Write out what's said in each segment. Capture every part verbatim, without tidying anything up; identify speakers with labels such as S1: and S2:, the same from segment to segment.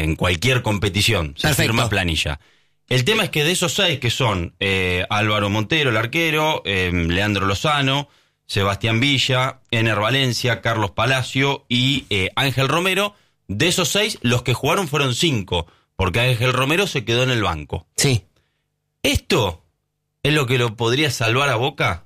S1: en cualquier competición. Se
S2: Perfecto.
S1: firma planilla. El tema es que de esos seis que son eh, Álvaro Montero, el arquero, eh, Leandro Lozano, Sebastián Villa, Ener Valencia, Carlos Palacio y eh, Ángel Romero, de esos seis, los que jugaron fueron cinco, porque Ángel Romero se quedó en el banco.
S2: Sí.
S1: ¿Esto es lo que lo podría salvar a Boca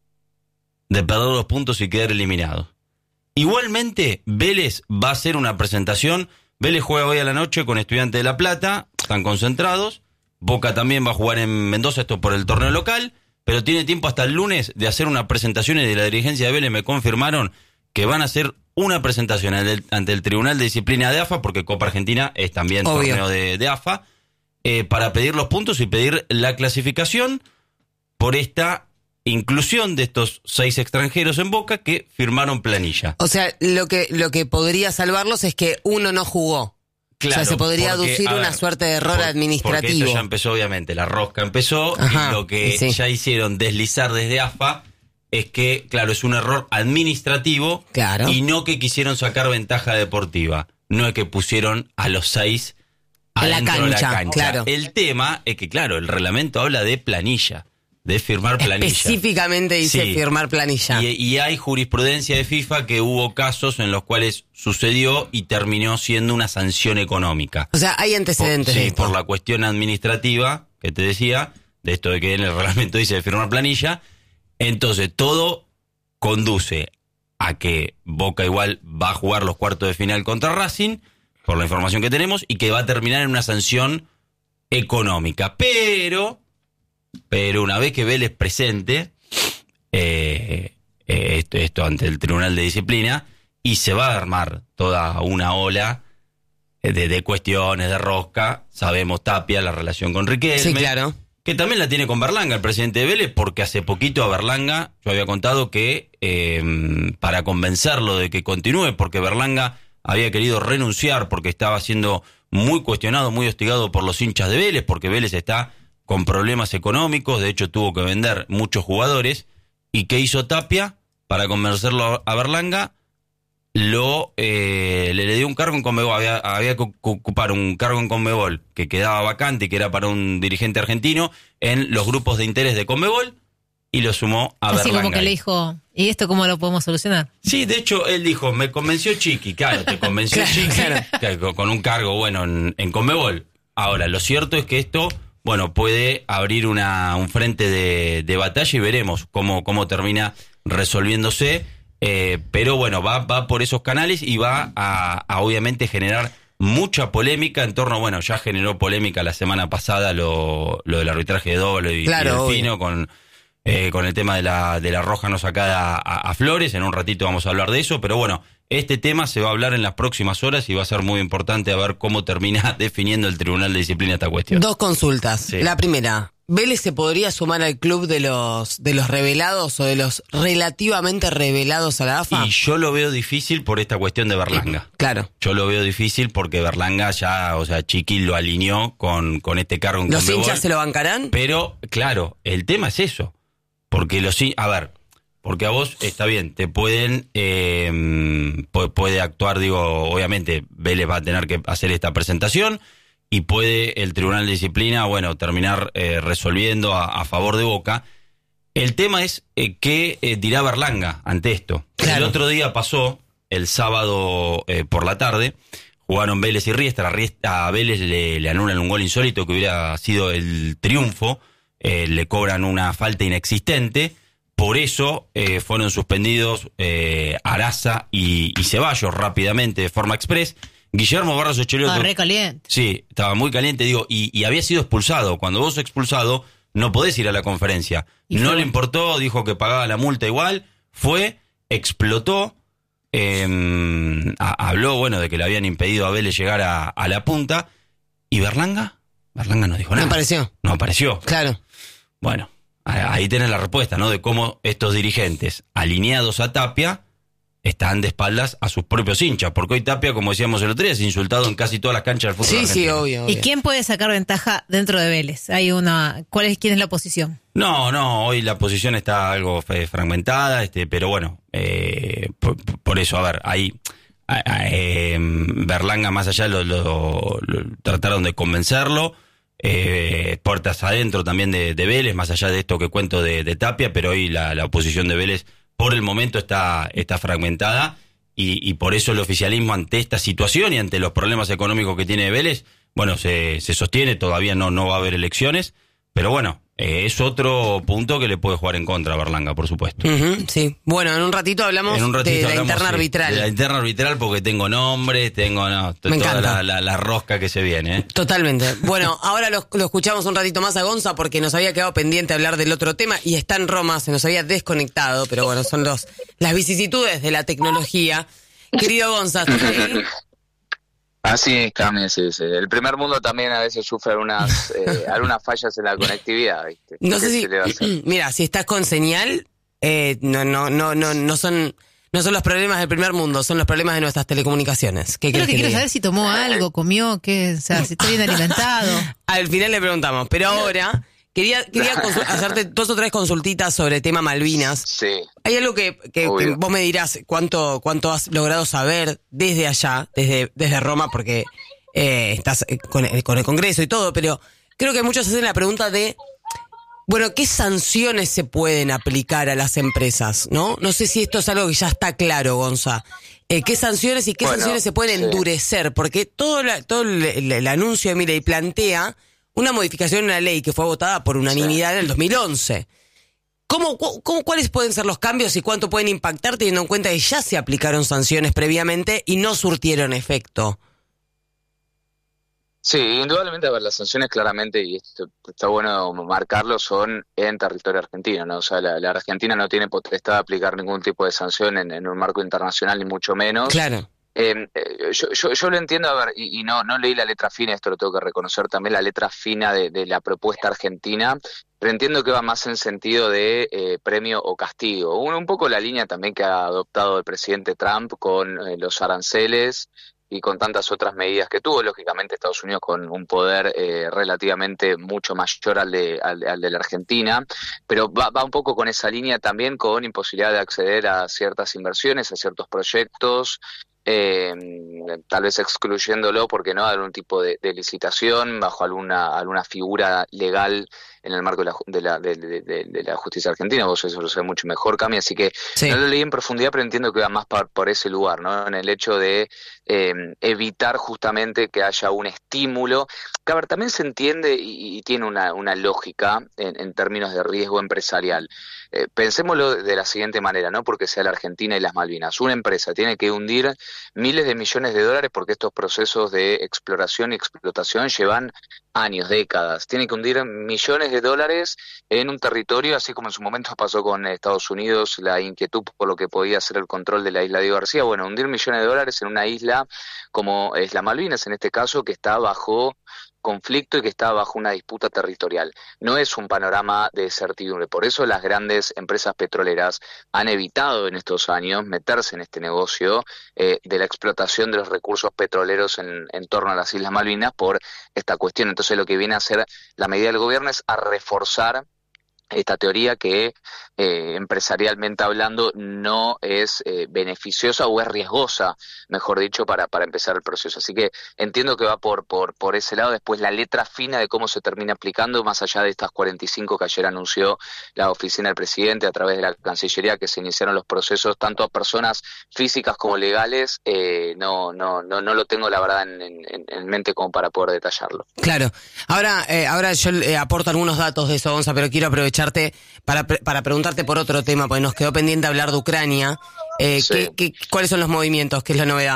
S1: de perder los puntos y quedar eliminado? Igualmente, Vélez va a hacer una presentación. Vélez juega hoy a la noche con Estudiantes de La Plata, están concentrados. Boca también va a jugar en Mendoza, esto por el torneo local, pero tiene tiempo hasta el lunes de hacer una presentación y de la dirigencia de Vélez me confirmaron que van a hacer una presentación ante el, ante el Tribunal de Disciplina de A F A, porque Copa Argentina es también
S2: Obvio.
S1: torneo de, de A F A, eh, para pedir los puntos y pedir la clasificación por esta inclusión de estos seis extranjeros en Boca que firmaron planilla.
S2: O sea, lo que, lo que podría salvarlos es que uno no jugó.
S1: Claro,
S2: o sea, se podría
S1: porque,
S2: aducir
S1: a
S2: una
S1: ver,
S2: suerte de error
S1: por,
S2: administrativo.
S1: Porque esto ya empezó, obviamente, la rosca empezó,
S2: Ajá,
S1: y lo que
S2: sí.
S1: ya hicieron deslizar desde A F A es que, claro, es un error administrativo,
S2: Claro.
S1: y no que quisieron sacar ventaja deportiva, no es que pusieron a los seis
S2: En la
S1: adentro de la
S2: cancha,
S1: cancha.
S2: claro.
S1: El tema es que, claro, el reglamento habla de planilla, de firmar planilla.
S2: Específicamente dice
S1: Sí.
S2: firmar planilla.
S1: Y, y hay jurisprudencia de FIFA que hubo casos en los cuales sucedió y terminó siendo una sanción económica.
S2: O sea, hay antecedentes
S1: Por,
S2: de
S1: sí,
S2: esto.
S1: por la cuestión administrativa que te decía, de esto de que en el reglamento dice de firmar planilla. Entonces, todo conduce a que Boca igual va a jugar los cuartos de final contra Racing, por la información que tenemos, y que va a terminar en una sanción económica. Pero, pero una vez que Vélez presente eh, eh, esto, esto ante el Tribunal de Disciplina, y se va a armar toda una ola de, de cuestiones, de rosca. Sabemos Tapia, la relación con Riquelme.
S2: Sí, claro.
S1: Que también la tiene con Berlanga, el presidente de Vélez, porque hace poquito a Berlanga, yo había contado que eh, para convencerlo de que continúe, porque Berlanga había querido renunciar porque estaba siendo muy cuestionado, muy hostigado por los hinchas de Vélez, porque Vélez está con problemas económicos, de hecho tuvo que vender muchos jugadores. ¿Y qué hizo Tapia para convencerlo a Berlanga? Lo eh, le, le dio un cargo en Conmebol, había, había que ocupar un cargo en Conmebol que quedaba vacante y que era para un dirigente argentino en los grupos de interés de Conmebol, y lo sumó a
S3: Así
S1: Berlanga.
S3: como que le dijo, ¿y esto cómo lo podemos solucionar?
S1: Sí, de hecho él dijo, me convenció Chiqui, claro, te convenció
S2: Claro,
S1: Chiqui,
S2: claro.
S1: que con, con un cargo bueno en, en Conmebol. Ahora, lo cierto es que esto, bueno, puede abrir una un frente de, de batalla y veremos cómo, cómo termina resolviéndose. Eh, pero bueno, va, va por esos canales y va a, a obviamente generar mucha polémica en torno, bueno, ya generó polémica la semana pasada lo, lo del arbitraje de doble y,
S2: Claro,
S1: y Delfino con, eh, con el tema de la, de la roja no sacada a, a Flores. En un ratito vamos a hablar de eso, pero bueno, este tema se va a hablar en las próximas horas y va a ser muy importante a ver cómo termina definiendo el Tribunal de Disciplina esta cuestión.
S2: Dos consultas.
S1: Sí.
S2: La primera, ¿Vélez se podría sumar al club de los de los revelados o de los relativamente revelados a la A F A?
S1: Y yo lo veo difícil por esta cuestión de Berlanga.
S2: Claro.
S1: Yo lo veo difícil porque Berlanga ya, o sea, Chiqui lo alineó con, con este cargo en
S2: ¿Los
S1: Conmebol.
S2: hinchas se lo bancarán?
S1: Pero, claro, el tema es eso. Porque los hin- a ver, porque a vos está bien, te pueden, eh, pu- puede actuar, digo, obviamente Vélez va a tener que hacer esta presentación y puede el Tribunal de Disciplina, bueno, terminar eh, resolviendo a, a favor de Boca. El tema es eh, qué eh, dirá Berlanga ante esto.
S2: Claro.
S1: El otro día pasó, el sábado eh, por la tarde, jugaron Vélez y Riestra. A, Riestra, a Vélez le, le anulan un gol insólito que hubiera sido el triunfo, eh, le cobran una falta inexistente. Por eso eh, fueron suspendidos eh, Araza y, y Ceballos rápidamente, de forma express. Guillermo Barros Echelotto.
S3: Ah, re caliente.
S1: Sí, estaba muy caliente, digo, y, y había sido expulsado. Cuando vos sos expulsado, no podés ir a la conferencia.
S3: ¿Y
S1: No
S3: fue?
S1: le importó, dijo que pagaba la multa igual, fue, explotó, eh, a- habló, bueno, de que le habían impedido a Vélez llegar a, a la punta, y Berlanga, Berlanga no dijo
S2: No
S1: nada.
S2: apareció.
S1: No apareció.
S2: Claro.
S1: Bueno, a- ahí tenés la respuesta, ¿no? De cómo estos dirigentes alineados a Tapia están de espaldas a sus propios hinchas, porque hoy Tapia, como decíamos el otro día, es insultado en casi todas las canchas del fútbol
S2: Sí, sí,
S1: argentino.
S2: obvio,
S3: ¿Y
S2: obvio.
S3: quién puede sacar ventaja dentro de Vélez? Hay una, ¿cuál es, quién es la oposición?
S1: No, no, hoy la posición está algo eh, fragmentada, este, pero bueno, eh, por, por eso, a ver, hay, eh, Berlanga, más allá, lo, lo, lo trataron de convencerlo. Eh, puertas adentro también de, de Vélez, más allá de esto que cuento de, de Tapia, pero hoy la, la oposición de Vélez por el momento está, está fragmentada y, y por eso el oficialismo ante esta situación y ante los problemas económicos que tiene Vélez, bueno, se, se sostiene, todavía no, no va a haber elecciones, pero bueno, eh, es otro punto que le puede jugar en contra a Berlanga, por supuesto.
S2: Uh-huh, sí. Bueno, en un ratito hablamos
S1: en un ratito
S2: de la
S1: hablamos,
S2: interna
S1: sí,
S2: arbitral.
S1: De la interna arbitral porque tengo nombres, tengo no,
S2: Me
S1: toda
S2: encanta.
S1: la, la, la rosca que se viene. ¿eh?
S2: Totalmente. Bueno, ahora lo, lo escuchamos un ratito más a Gonza porque nos había quedado pendiente hablar del otro tema y está en Roma, se nos había desconectado, pero bueno, son los las vicisitudes de la tecnología. Querido Gonza, ¿estás ahí?
S4: Así es, Cami, sí, sí. El primer mundo también a veces sufre algunas eh, algunas fallas en la conectividad, ¿viste?
S2: No sé
S4: ¿Qué
S2: si,
S4: se le va a hacer?
S2: mira, si estás con señal, eh, no, no, no, no, no son, no son los problemas del primer mundo, son los problemas de nuestras telecomunicaciones. ¿Qué
S3: Creo
S2: querés
S3: que
S2: que
S3: quiero
S2: diga?
S3: saber si tomó algo, comió, qué, o sea, si está bien alimentado.
S2: Al final le preguntamos, pero ahora quería, quería consul- hacerte dos o tres consultitas sobre el tema Malvinas.
S4: Sí.
S2: Hay algo que, que, que
S4: Obvio.
S2: vos me dirás cuánto, cuánto has logrado saber desde allá, desde, desde Roma, porque eh, estás eh, con el, con el Congreso y todo, pero creo que muchos hacen la pregunta de, bueno, ¿qué sanciones se pueden aplicar a las empresas? ¿No? No sé si esto es algo que ya está claro, Gonza. Eh, ¿Qué sanciones y qué
S4: Bueno,
S2: sanciones se pueden
S4: sí.
S2: endurecer? Porque todo, la, todo el, el- el anuncio de Milei plantea una modificación en la ley que fue votada por unanimidad en el dos mil once. ¿Cómo, cu- cómo, ¿Cuáles pueden ser los cambios y cuánto pueden impactar teniendo en cuenta que ya se aplicaron sanciones previamente y no surtieron efecto?
S4: Sí, indudablemente, a ver, las sanciones claramente, y esto está bueno marcarlo, son en territorio argentino, ¿no? O sea, la, la Argentina no tiene potestad de aplicar ningún tipo de sanción en, en un marco internacional, ni mucho menos.
S2: Claro.
S4: Eh, eh, yo, yo, yo lo entiendo, a ver, y, y no, no leí la letra fina, esto lo tengo que reconocer también, la letra fina de, de la propuesta argentina, pero entiendo que va más en sentido de eh, premio o castigo. Un, un poco la línea también que ha adoptado el presidente Trump con eh, los aranceles y con tantas otras medidas que tuvo, lógicamente Estados Unidos con un poder eh, relativamente mucho mayor al de, al, al de la Argentina, pero va, va un poco con esa línea también, con imposibilidad de acceder a ciertas inversiones, a ciertos proyectos, eh, tal vez excluyéndolo, porque no, algún tipo de, de licitación bajo alguna alguna figura legal en el marco de la, de la, de, de, de, de la justicia argentina. Vos eso lo sabés mucho mejor, Cami, así que
S2: Sí.
S4: no lo leí en profundidad, pero entiendo que va más por, por ese lugar, ¿no? En el hecho de eh, evitar justamente que haya un estímulo, que a ver, también se entiende y, y tiene una, una lógica en, en términos de riesgo empresarial. Eh, pensémoslo de la siguiente manera, no porque sea la Argentina y las Malvinas. Una empresa tiene que hundir miles de millones de dólares porque estos procesos de exploración y explotación llevan años, décadas. Tiene que hundir millones de dólares en un territorio, así como en su momento pasó con Estados Unidos, la inquietud por lo que podía ser el control de la isla Diego García. Bueno, hundir millones de dólares en una isla como es la Malvinas, en este caso, que está bajo conflicto y que está bajo una disputa territorial. No es un panorama de certidumbre. Por eso las grandes empresas petroleras han evitado en estos años meterse en este negocio eh, de la explotación de los recursos petroleros en, en torno a las Islas Malvinas por esta cuestión. Entonces lo que viene a hacer la medida del gobierno es a reforzar esta teoría que eh, empresarialmente hablando no es eh, beneficiosa o es riesgosa, mejor dicho, para, para empezar el proceso. Así que entiendo que va por, por, por ese lado. Después la letra fina de cómo se termina aplicando, más allá de estas cuarenta y cinco que ayer anunció la oficina del presidente a través de la Cancillería, que se iniciaron los procesos tanto a personas físicas como legales, eh, no, no, no, no lo tengo la verdad en, en, en mente como para poder detallarlo.
S2: Claro. Ahora, eh, ahora yo eh, aporto algunos datos de eso, Gonza, pero quiero aprovecharte para, pre- para preguntarte por otro tema, porque nos quedó pendiente hablar de Ucrania. Eh,
S4: Sí.
S2: ¿qué, qué, ¿Cuáles son los movimientos? ¿Qué es la novedad?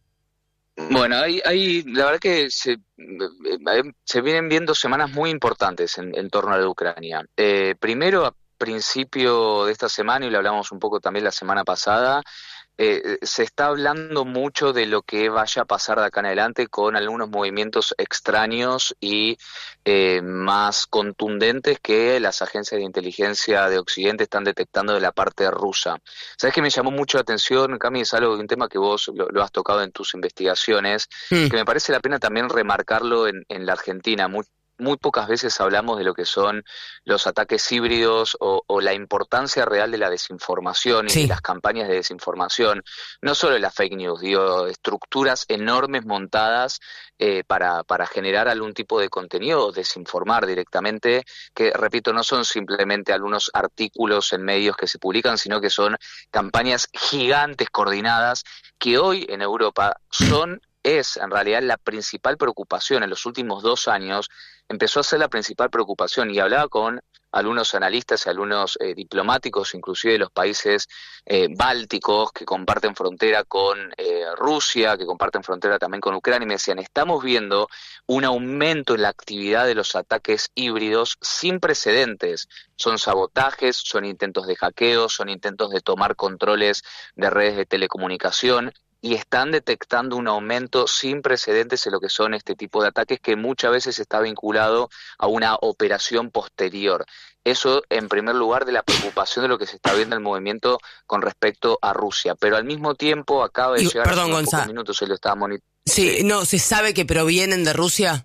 S4: Bueno, hay, hay, la verdad que se, eh, se vienen viendo semanas muy importantes en, en torno a la Ucrania. Eh, primero, a principio de esta semana, y lo hablamos un poco también la semana pasada, eh, se está hablando mucho de lo que vaya a pasar de acá en adelante con algunos movimientos extraños y eh, más contundentes que las agencias de inteligencia de Occidente están detectando de la parte rusa. ¿Sabes qué me llamó mucho la atención, Cami? Es algo, un tema que vos lo, lo has tocado en tus investigaciones,
S2: Mm.
S4: que me parece la pena también remarcarlo en, en la Argentina. Mu- muy pocas veces hablamos de lo que son los ataques híbridos o, o la importancia real de la desinformación y
S2: Sí.
S4: de las campañas de desinformación, no solo de las fake news, digo, estructuras enormes montadas eh, para, para generar algún tipo de contenido o desinformar directamente, que repito, no son simplemente algunos artículos en medios que se publican, sino que son campañas gigantes coordinadas que hoy en Europa son es en realidad la principal preocupación. En los últimos dos años empezó a ser la principal preocupación, y hablaba con algunos analistas y algunos eh, diplomáticos, inclusive de los países eh, bálticos que comparten frontera con eh, Rusia, que comparten frontera también con Ucrania, y me decían, estamos viendo un aumento en la actividad de los ataques híbridos sin precedentes. Son sabotajes, son intentos de hackeo, son intentos de tomar controles de redes de telecomunicación, y están detectando un aumento sin precedentes en lo que son este tipo de ataques, que muchas veces está vinculado a una operación posterior. Eso, en primer lugar, de la preocupación de lo que se está viendo en el movimiento con respecto a Rusia. Pero al mismo tiempo acaba de
S2: Y,
S4: llegar
S2: perdón,
S4: hace unos
S2: Gonza.
S4: pocos minutos, él lo estaba monitoreando.
S2: Sí, no, ¿se sabe que provienen de Rusia?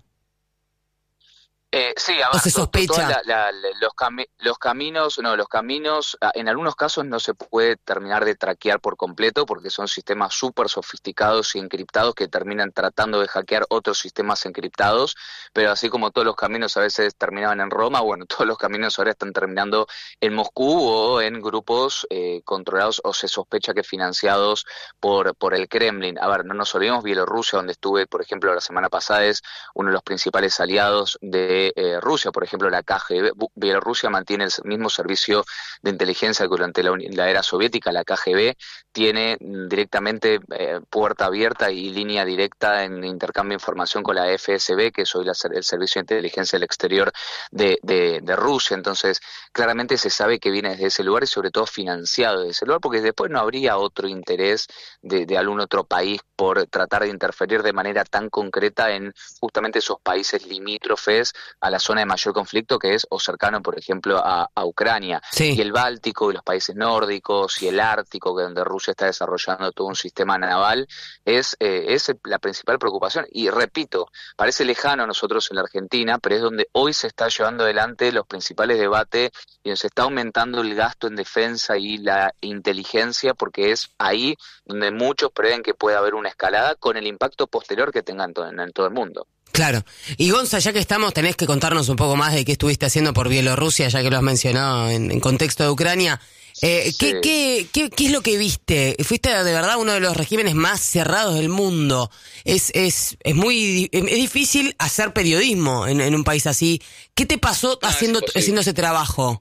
S4: Eh, sí, a
S2: ¿O
S4: ver,
S2: se
S4: to- to-
S2: sospecha?
S4: toda la- la- la- los, cami- los caminos, no, los caminos, ah, en algunos casos no se puede terminar de traquear por completo porque son sistemas súper sofisticados y encriptados que terminan tratando de hackear otros sistemas encriptados, pero así como todos los caminos a veces terminaban en Roma, bueno, todos los caminos ahora están terminando en Moscú o en grupos eh, controlados o se sospecha que financiados por, por el Kremlin. A ver, no nos olvidemos, Bielorrusia, donde estuve, por ejemplo, la semana pasada, es uno de los principales aliados de eh, Rusia, por ejemplo, la K G B. Bielorrusia mantiene el mismo servicio de inteligencia que durante la, la era soviética. La K G B tiene directamente eh, puerta abierta y línea directa en intercambio de información con la F S B, que es hoy la, el Servicio de Inteligencia del Exterior de, de, de Rusia. Entonces, claramente se sabe que viene desde ese lugar y sobre todo financiado desde ese lugar, porque después no habría otro interés de, de algún otro país por tratar de interferir de manera tan concreta en justamente esos países limítrofes a la zona de mayor conflicto, que es o cercano, por ejemplo, a, a Ucrania.
S2: Sí.
S4: Y el Báltico y los países nórdicos y el Ártico, que donde Rusia está desarrollando todo un sistema naval, es, eh, es la principal preocupación. Y repito, parece lejano a nosotros en la Argentina, pero es donde hoy se está llevando adelante los principales debates y donde se está aumentando el gasto en defensa y la inteligencia, porque es ahí donde muchos prevén que puede haber una escalada con el impacto posterior que tenga en todo, en todo el mundo.
S2: Claro. Y Gonza, ya que estamos, tenés que contarnos un poco más de qué estuviste haciendo por Bielorrusia, ya que lo has mencionado en, en contexto de Ucrania. Eh,
S4: Sí.
S2: ¿qué, qué, qué, ¿Qué es lo que viste? Fuiste de verdad uno de los regímenes más cerrados del mundo. Es, es, es muy es difícil hacer periodismo en, en un país así. ¿Qué te pasó
S4: No, es
S2: haciendo,
S4: imposible.
S2: haciendo ese trabajo?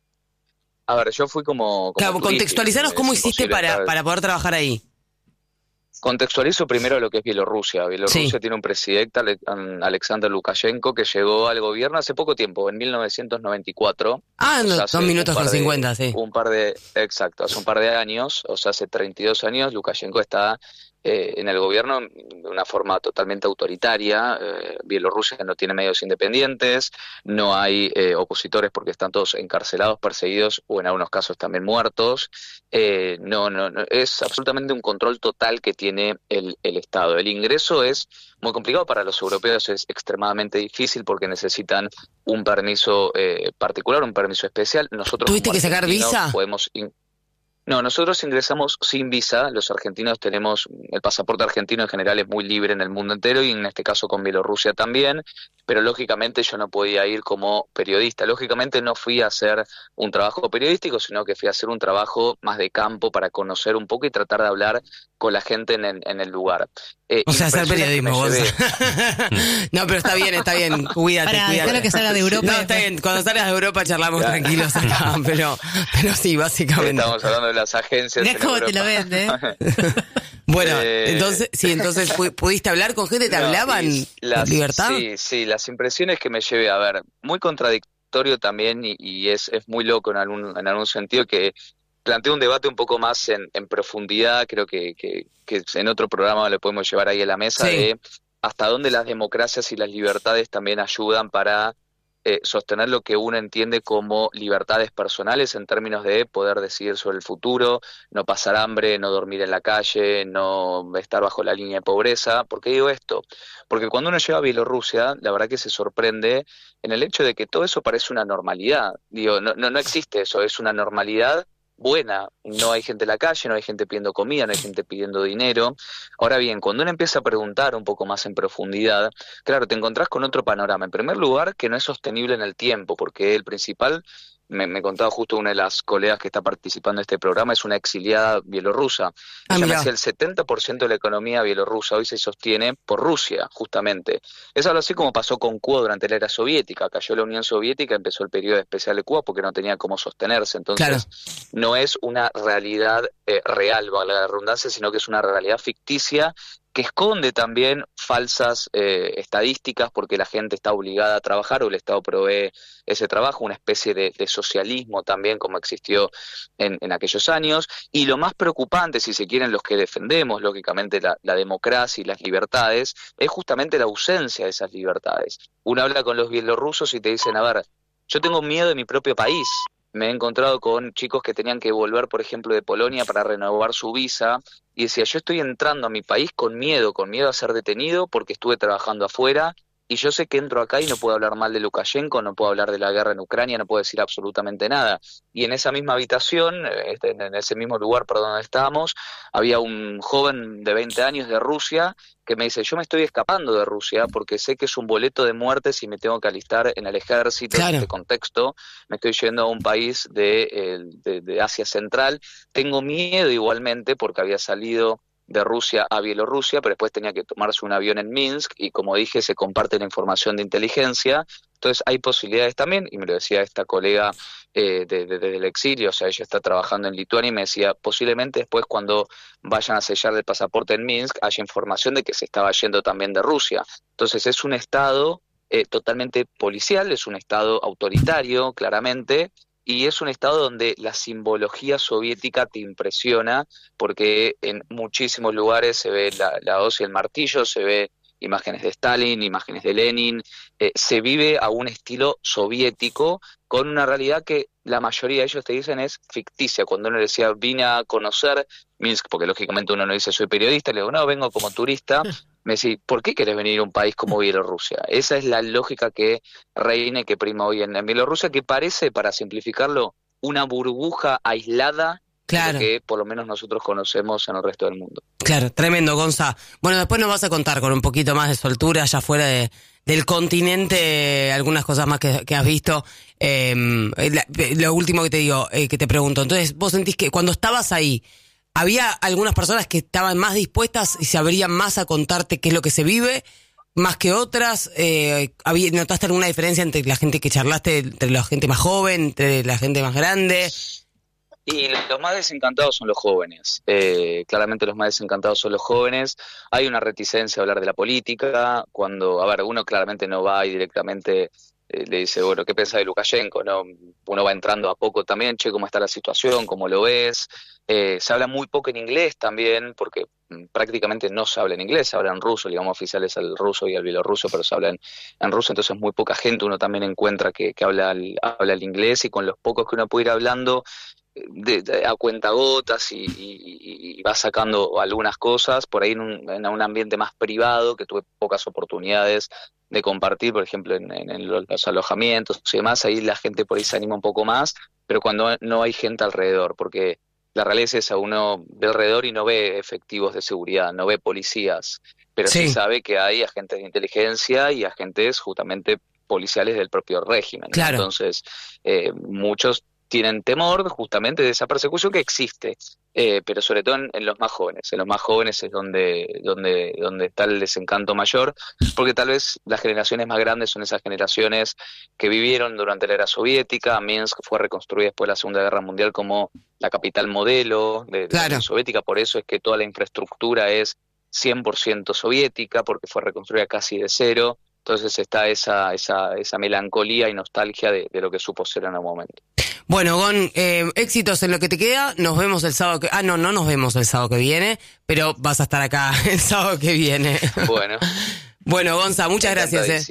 S4: A ver, yo fui como... como
S2: Claro,
S4: turista,
S2: contextualizanos
S4: es
S2: cómo hiciste
S4: imposible
S2: para,
S4: estar-
S2: para poder trabajar ahí.
S4: Contextualizo primero lo que es Bielorrusia. Bielorrusia
S2: Sí.
S4: tiene un presidente, Ale- Alexander Lukashenko, que llegó al gobierno hace poco tiempo, en mil novecientos noventa y cuatro.
S2: Ah,
S4: O
S2: no,
S4: sea, hace
S2: dos minutos
S4: un par
S2: con
S4: de-
S2: cincuenta, sí.
S4: Un par de, exacto, hace un par de años, o sea, hace treinta y dos años, Lukashenko está eh, en el gobierno de una forma totalmente autoritaria. Eh, Bielorrusia no tiene medios independientes, no hay eh, opositores porque están todos encarcelados, perseguidos o en algunos casos también muertos. Eh, no, no, no, es absolutamente un control total que tiene el, el Estado. El ingreso es muy complicado para los europeos, es extremadamente difícil porque necesitan un permiso eh, particular, un permiso especial. Nosotros
S2: ¿Tuviste
S4: como
S2: que sacar
S4: argentinos
S2: visa?
S4: podemos in- no, nosotros ingresamos sin visa. Los argentinos tenemos, el pasaporte argentino en general es muy libre en el mundo entero y en este caso con Bielorrusia también, pero lógicamente yo no podía ir como periodista. Lógicamente no fui a hacer un trabajo periodístico, sino que fui a hacer un trabajo más de campo para conocer un poco y tratar de hablar con la gente en, el- en el lugar. Eh,
S2: O sea, hacer
S4: impresiones que
S2: periodismo,
S4: me llevé-
S2: Gonza. No, pero está bien, está bien. Cuídate,
S3: Para
S2: cuídate.
S3: dejarlo que salga de Europa.
S2: No, está bien. Cuando salgas de Europa charlamos
S4: Ya.
S2: tranquilos acá, pero, pero sí, básicamente.
S4: Estamos hablando de las agencias.
S3: Mirá
S4: en
S3: cómo te
S4: Europa.
S3: lo vende, ¿eh?
S2: Bueno,
S4: Eh,
S2: entonces, sí, entonces pu- pudiste hablar con gente, te
S4: No,
S2: hablaban
S4: y
S2: con
S4: las-
S2: libertad.
S4: Sí, sí, las impresiones que me llevé, a ver, muy contradictorio también y, y es, es muy loco en algún, en algún sentido que plantea un debate un poco más en, en profundidad, creo que, que, que en otro programa lo podemos llevar ahí a la mesa,
S2: Sí.
S4: de hasta dónde las democracias y las libertades también ayudan para eh, sostener lo que uno entiende como libertades personales en términos de poder decidir sobre el futuro, no pasar hambre, no dormir en la calle, no estar bajo la línea de pobreza. ¿Por qué digo esto? Porque cuando uno llega a Bielorrusia, la verdad que se sorprende en el hecho de que todo eso parece una normalidad. Digo, no, no, no existe eso, es una normalidad buena, no hay gente en la calle, no hay gente pidiendo comida, no hay gente pidiendo dinero. Ahora bien, cuando uno empieza a preguntar un poco más en profundidad, claro, te encontrás con otro panorama. En primer lugar, que no es sostenible en el tiempo, porque el principal, me, me contaba justo una de las colegas que está participando en este programa, es una exiliada bielorrusa.
S2: Ah,
S4: Ella me
S2: mirá.
S4: decía, el setenta por ciento de la economía bielorrusa hoy se sostiene por Rusia, justamente. Es algo así como pasó con Cuba durante la era soviética. Cayó la Unión Soviética, empezó el periodo especial de Cuba porque no tenía cómo sostenerse. Entonces,
S2: Claro.
S4: no es una realidad eh, real, valga la redundancia, sino que es una realidad ficticia que esconde también falsas eh, estadísticas porque la gente está obligada a trabajar o el Estado provee ese trabajo, una especie de, de socialismo también como existió en, en aquellos años. Y lo más preocupante, si se quieren, los que defendemos lógicamente la, la democracia y las libertades, es justamente la ausencia de esas libertades. Uno habla con los bielorrusos y te dicen, a ver, yo tengo miedo de mi propio país. Me he encontrado con chicos que tenían que volver, por ejemplo, de Polonia para renovar su visa y decía, yo estoy entrando a mi país con miedo, con miedo a ser detenido porque estuve trabajando afuera y yo sé que entro acá y no puedo hablar mal de Lukashenko, no puedo hablar de la guerra en Ucrania, no puedo decir absolutamente nada. Y en esa misma habitación, este, en ese mismo lugar por donde estábamos, había un joven de veinte años de Rusia que me dice, yo me estoy escapando de Rusia porque sé que es un boleto de muerte si me tengo que alistar en el ejército.
S2: Claro.
S4: En este contexto, me estoy yendo a un país de, eh, de, de Asia Central. Tengo miedo igualmente porque había salido de Rusia a Bielorrusia, pero después tenía que tomarse un avión en Minsk y, como dije, se comparte la información de inteligencia. Entonces hay posibilidades también, y me lo decía esta colega eh, de, de, desde el exilio, o sea, ella está trabajando en Lituania y me decía, posiblemente después cuando vayan a sellar el pasaporte en Minsk haya información de que se estaba yendo también de Rusia. Entonces es un estado eh, totalmente policial, es un estado autoritario, claramente, y es un estado donde la simbología soviética te impresiona, porque en muchísimos lugares se ve la, la hoz y el martillo, se ve imágenes de Stalin, imágenes de Lenin, eh, se vive a un estilo soviético con una realidad que la mayoría de ellos te dicen es ficticia. Cuando uno decía, vine a conocer Minsk, porque lógicamente uno no dice soy periodista, le digo, no, vengo como turista, me decís, ¿por qué querés venir a un país como Bielorrusia? Esa es la lógica que reina y que prima hoy en, en Bielorrusia, que parece, para simplificarlo, una burbuja aislada,
S2: Claro.
S4: que por lo menos nosotros conocemos en el resto del mundo.
S2: Claro, tremendo, Gonza. Bueno, después nos vas a contar con un poquito más de soltura allá fuera de, del continente, algunas cosas más que, que has visto. Eh, la, lo último que te digo, eh, que te pregunto, entonces, ¿vos sentís que cuando estabas ahí, había algunas personas que estaban más dispuestas y se abrían más a contarte qué es lo que se vive, más que otras? Eh, había, ¿Notaste alguna diferencia entre la gente que charlaste, entre la gente más joven, entre la gente más grande?
S4: Y los más desencantados son los jóvenes, eh, claramente los más desencantados son los jóvenes. Hay una reticencia a hablar de la política, cuando, a ver, uno claramente no va y directamente eh, le dice, bueno, ¿qué piensa de Lukashenko? ¿No? Uno va entrando a poco también, che, ¿cómo está la situación? ¿Cómo lo ves? Eh, se habla muy poco en inglés también, porque mm, prácticamente no se habla en inglés, se habla en ruso, digamos, oficiales al ruso y al bielorruso, pero se habla en, en ruso, entonces muy poca gente uno también encuentra que, que habla, el, habla el inglés, y con los pocos que uno puede ir hablando, De, de, a cuentagotas y, y, y va sacando algunas cosas por ahí en un, en un ambiente más privado, que tuve pocas oportunidades de compartir, por ejemplo en, en los alojamientos y demás. Ahí la gente por ahí se anima un poco más, pero cuando no hay gente alrededor, porque la realidad es esa, uno ve alrededor y no ve efectivos de seguridad, no ve policías, pero sí, sí sabe que hay agentes de inteligencia y agentes justamente policiales del propio régimen, ¿no?
S2: Claro.
S4: Entonces eh, muchos tienen temor justamente de esa persecución que existe, eh, pero sobre todo en, en los más jóvenes. En los más jóvenes es donde, donde, donde está el desencanto mayor, porque tal vez las generaciones más grandes son esas generaciones que vivieron durante la era soviética. Minsk fue reconstruida después de la Segunda Guerra Mundial como la capital modelo de,
S2: claro.
S4: de la Unión Soviética, por eso es que toda la infraestructura es cien por ciento soviética, porque fue reconstruida casi de cero. Entonces está esa, esa, esa melancolía y nostalgia de, de lo que supo ser en un momento.
S2: Bueno, Gon, eh, éxitos en lo que te queda. Nos vemos el sábado que... Ah, no, no nos vemos el sábado que viene, pero vas a estar acá el sábado que viene.
S4: Bueno.
S2: Bueno, Gonza, muchas gracias. Eh.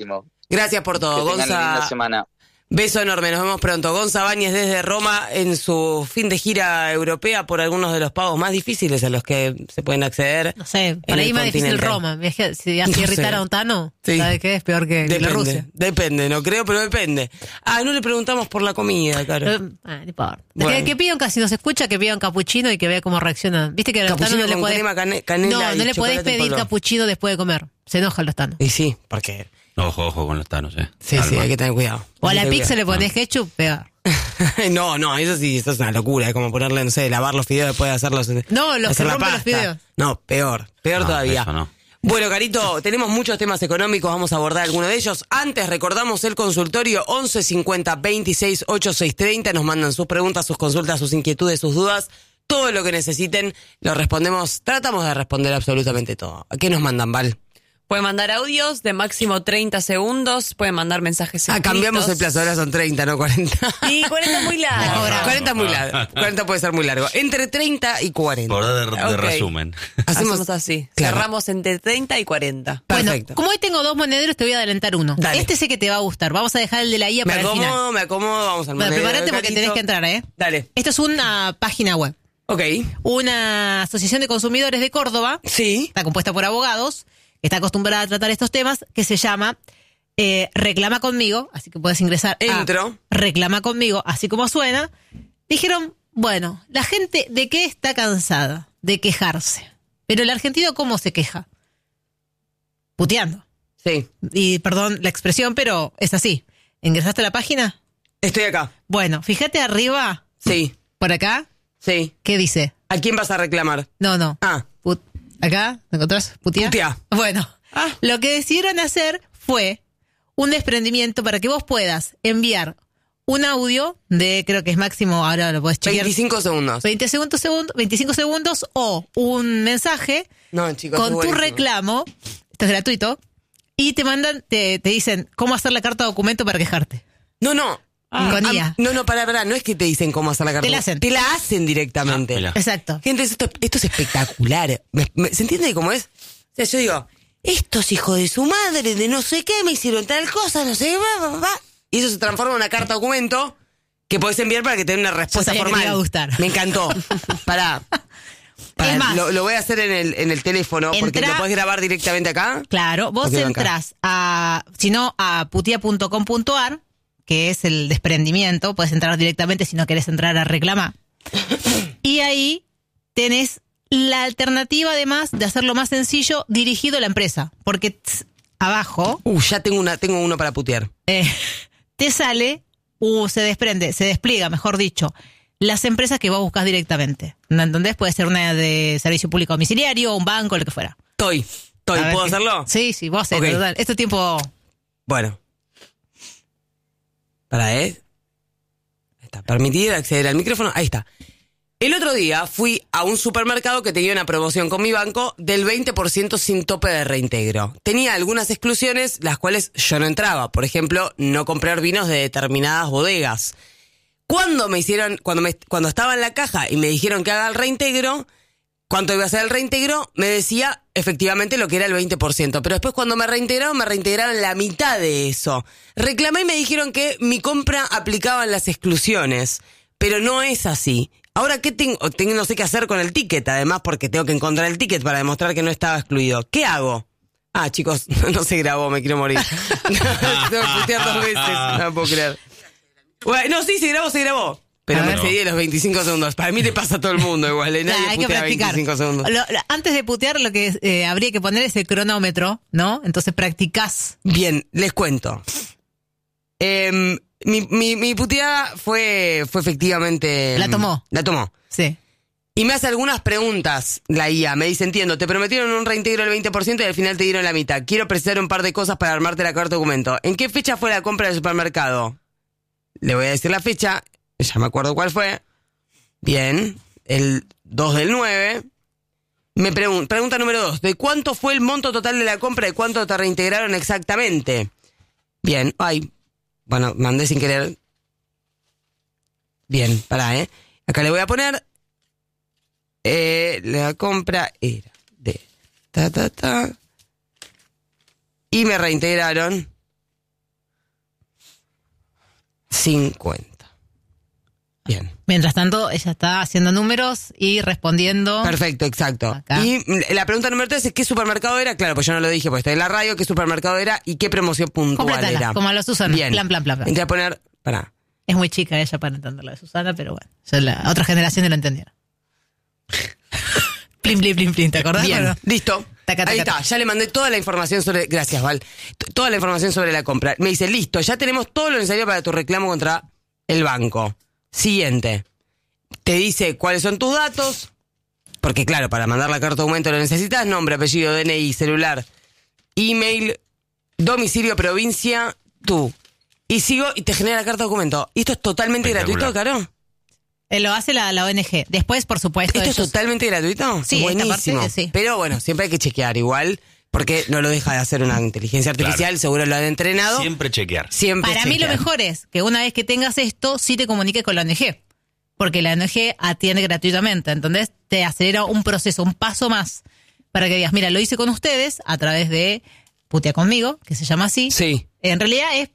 S2: Gracias por todo,
S4: Que tengan
S2: Gonza.
S4: linda semana.
S2: Beso enorme, nos vemos pronto. Gonza Báñez desde Roma en su fin de gira europea por algunos de los pagos más difíciles a los que se pueden acceder.
S3: No sé,
S2: en
S3: para
S2: el
S3: ahí más difícil
S2: continente.
S3: Roma. Es que si hace
S2: No
S3: irritar
S2: sé.
S3: a un Tano,
S2: Sí.
S3: ¿sabes qué? Es peor que, que la
S2: Depende,
S3: Rusia.
S2: depende, no creo, pero depende. Ah, no le preguntamos por la comida, claro.
S3: Eh, ah, no importa.
S2: Bueno.
S3: Que, que pidan, casi nos escucha, que pidan capuchino y que vea cómo reaccionan. Viste que a los
S2: Capuchino
S3: tanos no le
S2: con
S3: podés...
S2: crema, cane- canela
S3: no,
S2: y
S3: no le podés
S2: chocolate en
S3: pedir
S2: polvo.
S3: capuchino después de comer. Se enojan los tanos.
S2: Y sí, porque...
S1: Ojo, ojo con los tanos, eh.
S2: Sí,
S1: Calma.
S2: sí, hay que tener cuidado.
S3: O a
S2: Hay
S3: la
S2: que tener
S3: pizza le
S2: cuidado.
S3: ponés ketchup, peor.
S2: No, no, eso sí, eso es una locura. Es como ponerle, no sé, lavar los fideos después de hacerlos.
S3: No, los
S2: hacer
S3: que
S2: la
S3: rompen los
S2: pasta.
S3: fideos.
S2: No, peor, peor
S1: No,
S2: todavía.
S1: eso no.
S2: Bueno, Carito, tenemos muchos temas económicos, vamos a abordar alguno de ellos. Antes, recordamos el consultorio once cincuenta veintiséis ochenta y seis treinta. Nos mandan sus preguntas, sus consultas, sus inquietudes, sus dudas. Todo lo que necesiten, lo respondemos, tratamos de responder absolutamente todo. ¿A qué nos mandan, Val?
S5: Pueden mandar audios de máximo treinta segundos, pueden mandar mensajes
S2: Ah,
S5: escritos.
S2: cambiamos el plazo, ahora son treinta, no cuarenta.
S5: Y cuarenta es muy largo.
S3: Ahora.
S2: cuarenta es muy largo, cuarenta puede ser muy largo. Entre treinta y cuarenta.
S1: Por de, de
S5: Ok.
S1: resumen.
S5: Hacemos así.
S2: Claro.
S5: Cerramos entre treinta y cuarenta.
S2: Perfecto.
S3: Bueno, como hoy tengo dos monederos, te voy a adelantar uno.
S2: Dale.
S3: Este sé que te va a gustar. Vamos a dejar el de la I A
S2: Me
S3: para el final.
S2: acomodo, me acomodo, vamos al
S3: Bueno,
S2: monedero,
S3: prepárate porque
S2: Carito.
S3: tenés que entrar, ¿eh?
S2: Dale.
S3: Esto es una página web.
S2: Ok.
S3: Una asociación de consumidores de Córdoba,
S2: Sí.
S3: está compuesta por abogados, que está acostumbrada a tratar estos temas, que se llama eh, Reclama Conmigo, así que puedes ingresar
S2: Entro.
S3: a Reclama Conmigo, así como suena. Dijeron, bueno, la gente, ¿de qué está cansada? De quejarse. Pero el argentino, ¿cómo se queja? Puteando.
S2: Sí.
S3: Y perdón la expresión, pero es así. ¿Ingresaste a la página?
S2: Estoy acá.
S3: Bueno, fíjate arriba,
S2: Sí.
S3: por acá,
S2: Sí.
S3: ¿qué dice?
S2: ¿A quién vas a reclamar?
S3: No, no.
S2: Ah.
S3: Put- ¿Acá? ¿Me encontrás? ¿Putea?
S2: Putea.
S3: Bueno,
S2: Ah.
S3: lo que decidieron hacer fue un desprendimiento para que vos puedas enviar un audio de, creo que es máximo, ahora lo podés chequear.
S2: veinticinco segundos.
S3: veinte segundos, segundos, veinticinco segundos o un mensaje
S2: No, chicos.
S3: con
S2: es
S3: tu
S2: buenísimo.
S3: reclamo, esto es gratuito, y te mandan, te, te dicen cómo hacer la carta de documento para quejarte.
S2: No, no.
S3: Con
S2: Ah,
S3: I A.
S2: no, no, pará, pará. No es que te dicen cómo hacer la carta.
S3: Te la hacen.
S2: Te la hacen directamente.
S1: Ah, mirá.
S3: Exacto.
S2: Gente, esto, esto es espectacular. Me- me- ¿Se entiende cómo es? O sea, yo digo, estos hijos de su madre, de no sé qué, me hicieron tal cosa, no sé qué, va, va, va. Y eso se transforma en una carta documento que podés enviar para que te den una respuesta
S3: sabía que te
S2: formal.
S3: iba a gustar.
S2: Me encantó. Pará. Pará,
S3: Es más,
S2: lo, lo voy a hacer en el, en el teléfono, porque
S3: entra-
S2: lo podés grabar directamente acá.
S3: Claro, vos
S2: Ok, banca.
S3: entrás a, si no, a putia punto com punto ar, que es el desprendimiento, puedes entrar directamente si no querés entrar a reclamar. Y ahí tenés la alternativa, además, de hacerlo más sencillo, dirigido a la empresa. Porque tss, abajo
S2: Uh, ya tengo una, tengo uno para putear.
S3: eh, te sale, uh, se desprende, se despliega, mejor dicho, las empresas que vos buscas directamente. ¿No entendés? Puede ser una de servicio público domiciliario, un banco, lo que fuera.
S2: Estoy. Estoy.
S3: A ver
S2: ¿Puedo
S3: qué-
S2: hacerlo?
S3: Sí, sí, vos hacés,
S2: Ok.
S3: total. Este tiempo...
S2: Bueno. Para, ¿eh? Ahí está. Permitir acceder al micrófono. Ahí está. El otro día fui a un supermercado que tenía una promoción con mi banco del veinte por ciento sin tope de reintegro. Tenía algunas exclusiones, las cuales yo no entraba. Por ejemplo, no comprar vinos de determinadas bodegas. Cuando me hicieron, cuando me, cuando estaba en la caja y me dijeron que haga el reintegro, cuánto iba a ser el reintegro, me decía efectivamente lo que era el veinte por ciento. Pero después cuando me reintegraron, me reintegraron la mitad de eso. Reclamé y me dijeron que mi compra aplicaban las exclusiones. Pero no es así. Ahora, ¿qué tengo? tengo? No sé qué hacer con el ticket, además, porque tengo que encontrar el ticket para demostrar que no estaba excluido. ¿Qué hago? Ah, chicos, no se grabó, me quiero morir. Tengo que putear dos veces, no lo puedo creer. Bueno, no, sí, se grabó, se grabó. Pero
S3: A
S2: me
S3: ver.
S2: excedí de los veinticinco segundos. Para mí le pasa a todo el mundo igual. ¿eh? Nadie
S3: Nah, hay que
S2: putea
S3: practicar.
S2: veinticinco segundos.
S3: Lo- lo- antes de putear, lo que eh, habría que poner es el cronómetro, ¿no? Entonces practicás.
S2: Bien, les cuento. Em, mi, mi, mi puteada fue, fue efectivamente...
S3: La tomó.
S2: La tomó.
S3: Sí.
S2: Y me hace algunas preguntas la I A. Me dice, entiendo, te prometieron un reintegro del veinte por ciento y al final te dieron la mitad. Quiero precisar un par de cosas para armarte la carta de documento. ¿En qué fecha fue la compra del supermercado? Le voy a decir la fecha. Ya me acuerdo cuál fue. Bien. El dos del nueve. Me pregun- pregunta número dos. ¿De cuánto fue el monto total de la compra y cuánto te reintegraron exactamente? Bien. Ay. Bueno, mandé sin querer. Bien, pará, ¿eh? Acá le voy a poner... Eh, la compra era de ta ta ta y me reintegraron cincuenta. Bien.
S3: Mientras tanto, ella está haciendo números y respondiendo.
S2: Perfecto, exacto.
S3: Acá.
S2: Y la pregunta número tres es ¿qué supermercado era? Claro, pues yo no lo dije porque estoy en la radio. ¿Qué supermercado era y qué promoción puntual
S3: Complétala,
S2: era?
S3: como a los Susana.
S2: Bien.
S3: Plan, plan, plan, plan.
S2: Entré a poner... Pará.
S3: Es muy chica ella para entender la de Susana, pero bueno. Ya la otra generación no lo entendieron. Plin, plin, plin, plin, ¿te acordás?
S2: Bien,
S3: Bueno,
S2: listo.
S3: Taca, taca,
S2: Ahí está,
S3: taca.
S2: ya le mandé toda la información sobre... Gracias, Val. T- Toda la información sobre la compra. Me dice, listo, ya tenemos todo lo necesario para tu reclamo contra el banco. Siguiente. Te dice cuáles son tus datos, porque claro, para mandar la carta de aumento lo necesitas, nombre, apellido, D N I, celular, email, domicilio, provincia, tú. Y sigo y te genera la carta de documento. ¿Y esto es totalmente gratuito, Caro?
S3: Eh, lo hace la, la O N G. Después, por supuesto,
S2: ¿Esto es
S3: ellos-
S2: totalmente gratuito?
S3: Sí, esta
S2: buenísimo.
S3: parte, sí.
S2: Pero bueno, siempre hay que chequear igual, porque no lo deja de hacer una inteligencia artificial,
S1: Claro.
S2: seguro lo han entrenado.
S1: Siempre chequear.
S2: Siempre
S3: Para mí lo
S2: chequear.
S3: mejor es que una vez que tengas esto, sí te comuniques con la O N G. Porque la O N G atiende gratuitamente. Entonces te acelera un proceso, un paso más. Para que digas, mira, lo hice con ustedes a través de Putea Conmigo, que se llama así.
S2: Sí.
S3: En realidad es...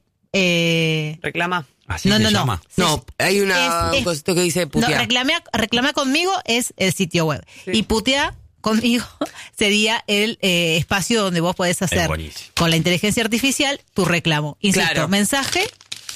S3: eh,
S5: Reclama.
S1: Así
S3: No,
S1: se
S3: no, no.
S1: llama.
S2: No, hay una
S3: Es- es-
S2: cosita que dice
S3: no,
S2: putear.
S3: reclamea, reclama conmigo es el sitio web. Y Putea Conmigo sería el eh, espacio donde vos podés hacer
S1: buenísimo.
S3: con la inteligencia artificial tu reclamo. Insisto,
S2: Claro.
S3: mensaje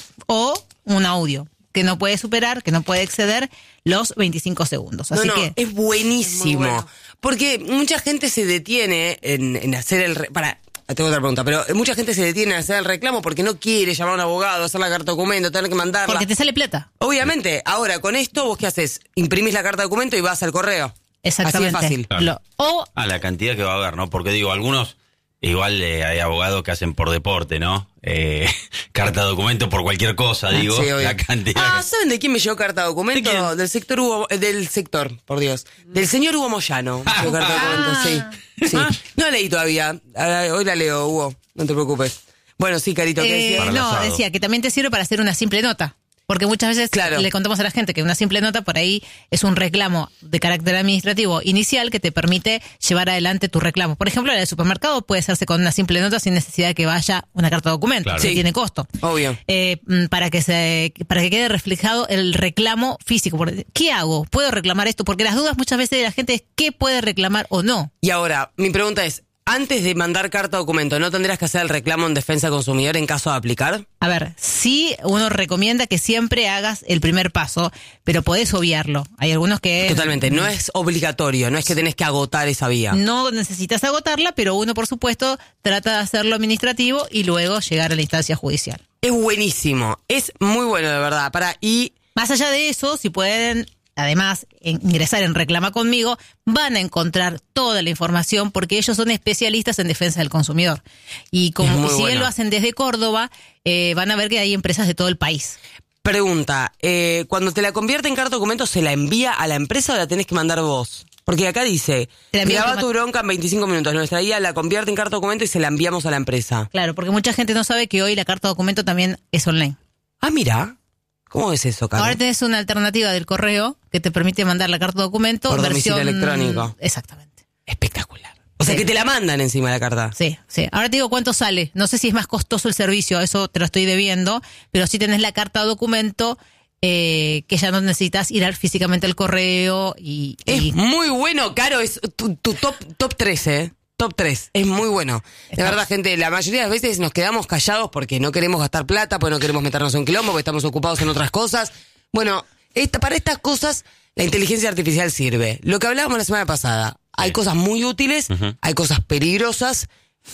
S3: o un audio que no puede superar, que no puede exceder los veinticinco segundos.
S2: No,
S3: Así
S2: no,
S3: que
S2: es buenísimo.
S5: Es muy bueno.
S2: Porque mucha gente se detiene en, en hacer el... Re- para, tengo otra pregunta, pero mucha gente se detiene en hacer el reclamo porque no quiere llamar a un abogado, hacer la carta de documento, tener que mandarla.
S3: porque te sale plata.
S2: Obviamente, ahora con esto, ¿vos qué haces? Imprimís la carta de documento y vas al correo.
S3: Exactamente.
S2: Así es fácil.
S1: Claro.
S3: Lo- o
S1: Ah, la cantidad que va a haber, ¿no? Porque digo, algunos, igual eh, hay abogados que hacen por deporte, ¿no? Eh, carta de documento por cualquier cosa, digo.
S2: Sí, obvio.
S1: La cantidad.
S2: Ah,
S1: que-
S2: ¿saben de quién me llegó carta de
S1: ¿De
S2: documento?
S1: quién?
S2: Del sector Hugo, eh, del sector, por Dios. Del señor Hugo Moyano. Me llegó carta de documento, sí. sí. No la leí todavía. Ahora, hoy la leo, Hugo. No te preocupes. Bueno, sí, Carito, ¿qué
S3: eh,
S2: decías?
S1: Para el
S3: no,
S1: asado.
S3: decía que también te sirve para hacer una simple nota. Porque muchas veces
S2: Claro.
S3: le contamos a la gente que una simple nota por ahí es un reclamo de carácter administrativo inicial que te permite llevar adelante tu reclamo. Por ejemplo, la del supermercado puede hacerse con una simple nota sin necesidad de que vaya una carta de documento,
S1: Claro.
S3: que
S2: Sí.
S3: tiene costo.
S2: Obvio.
S3: Eh, mm, para que se para que quede reflejado el reclamo físico. Porque, ¿qué hago? ¿Puedo reclamar esto? Porque las dudas muchas veces de la gente es qué puede reclamar o no.
S2: Y ahora, mi pregunta es, antes de mandar carta de documento, ¿no tendrías que hacer el reclamo en defensa del consumidor en caso de aplicar?
S3: A ver, sí uno recomienda que siempre hagas el primer paso, pero podés obviarlo. Hay algunos que...
S2: Totalmente, no es obligatorio, no es que tenés que agotar esa vía.
S3: No necesitas agotarla, pero uno, por supuesto, trata de hacerlo administrativo y luego llegar a la instancia judicial.
S2: Es buenísimo, es muy bueno de verdad. Para y
S3: Más allá de eso, si pueden, además, en- ingresar en Reclama Conmigo, van a encontrar toda la información porque ellos son especialistas en defensa del consumidor. Y
S2: Es
S3: como
S2: muy
S3: si bien
S2: bueno.
S3: lo hacen desde Córdoba, eh, van a ver que hay empresas de todo el país.
S2: pregunta, eh, cuando te la convierte en carta de documento, ¿se la envía a la empresa o la tenés que mandar vos? Porque acá dice,
S3: Te la envía
S2: graba
S3: automa-
S2: tu bronca en veinticinco minutos, nuestra guía la convierte en carta de documento y se la enviamos a la empresa.
S3: Claro, porque mucha gente no sabe que hoy la carta de documento también es online.
S2: Ah, mira, ¿cómo es eso, Carlos?
S3: Ahora tenés una alternativa del correo que te permite mandar la carta de documento
S2: Por
S3: versión
S2: domicilio electrónico.
S3: Exactamente.
S2: Espectacular. O sea
S3: Sí.
S2: que te la mandan encima la carta.
S3: Sí, sí. Ahora te digo cuánto sale. No sé si es más costoso el servicio, eso te lo estoy debiendo, pero sí tenés la carta de documento eh, que ya no necesitas ir al- físicamente al correo y,
S2: Es
S3: y-
S2: muy bueno, Caro, es tu, tu top top tres, ¿eh? Top tres, es muy bueno. De
S3: Está-
S2: verdad, gente, la mayoría de las veces nos quedamos callados porque no queremos gastar plata, porque no queremos meternos en quilombo, porque estamos ocupados en otras cosas. Bueno, esta, para estas cosas la inteligencia artificial sirve. Lo que hablábamos la semana pasada, hay cosas muy útiles,
S1: Ujú.
S2: hay cosas peligrosas,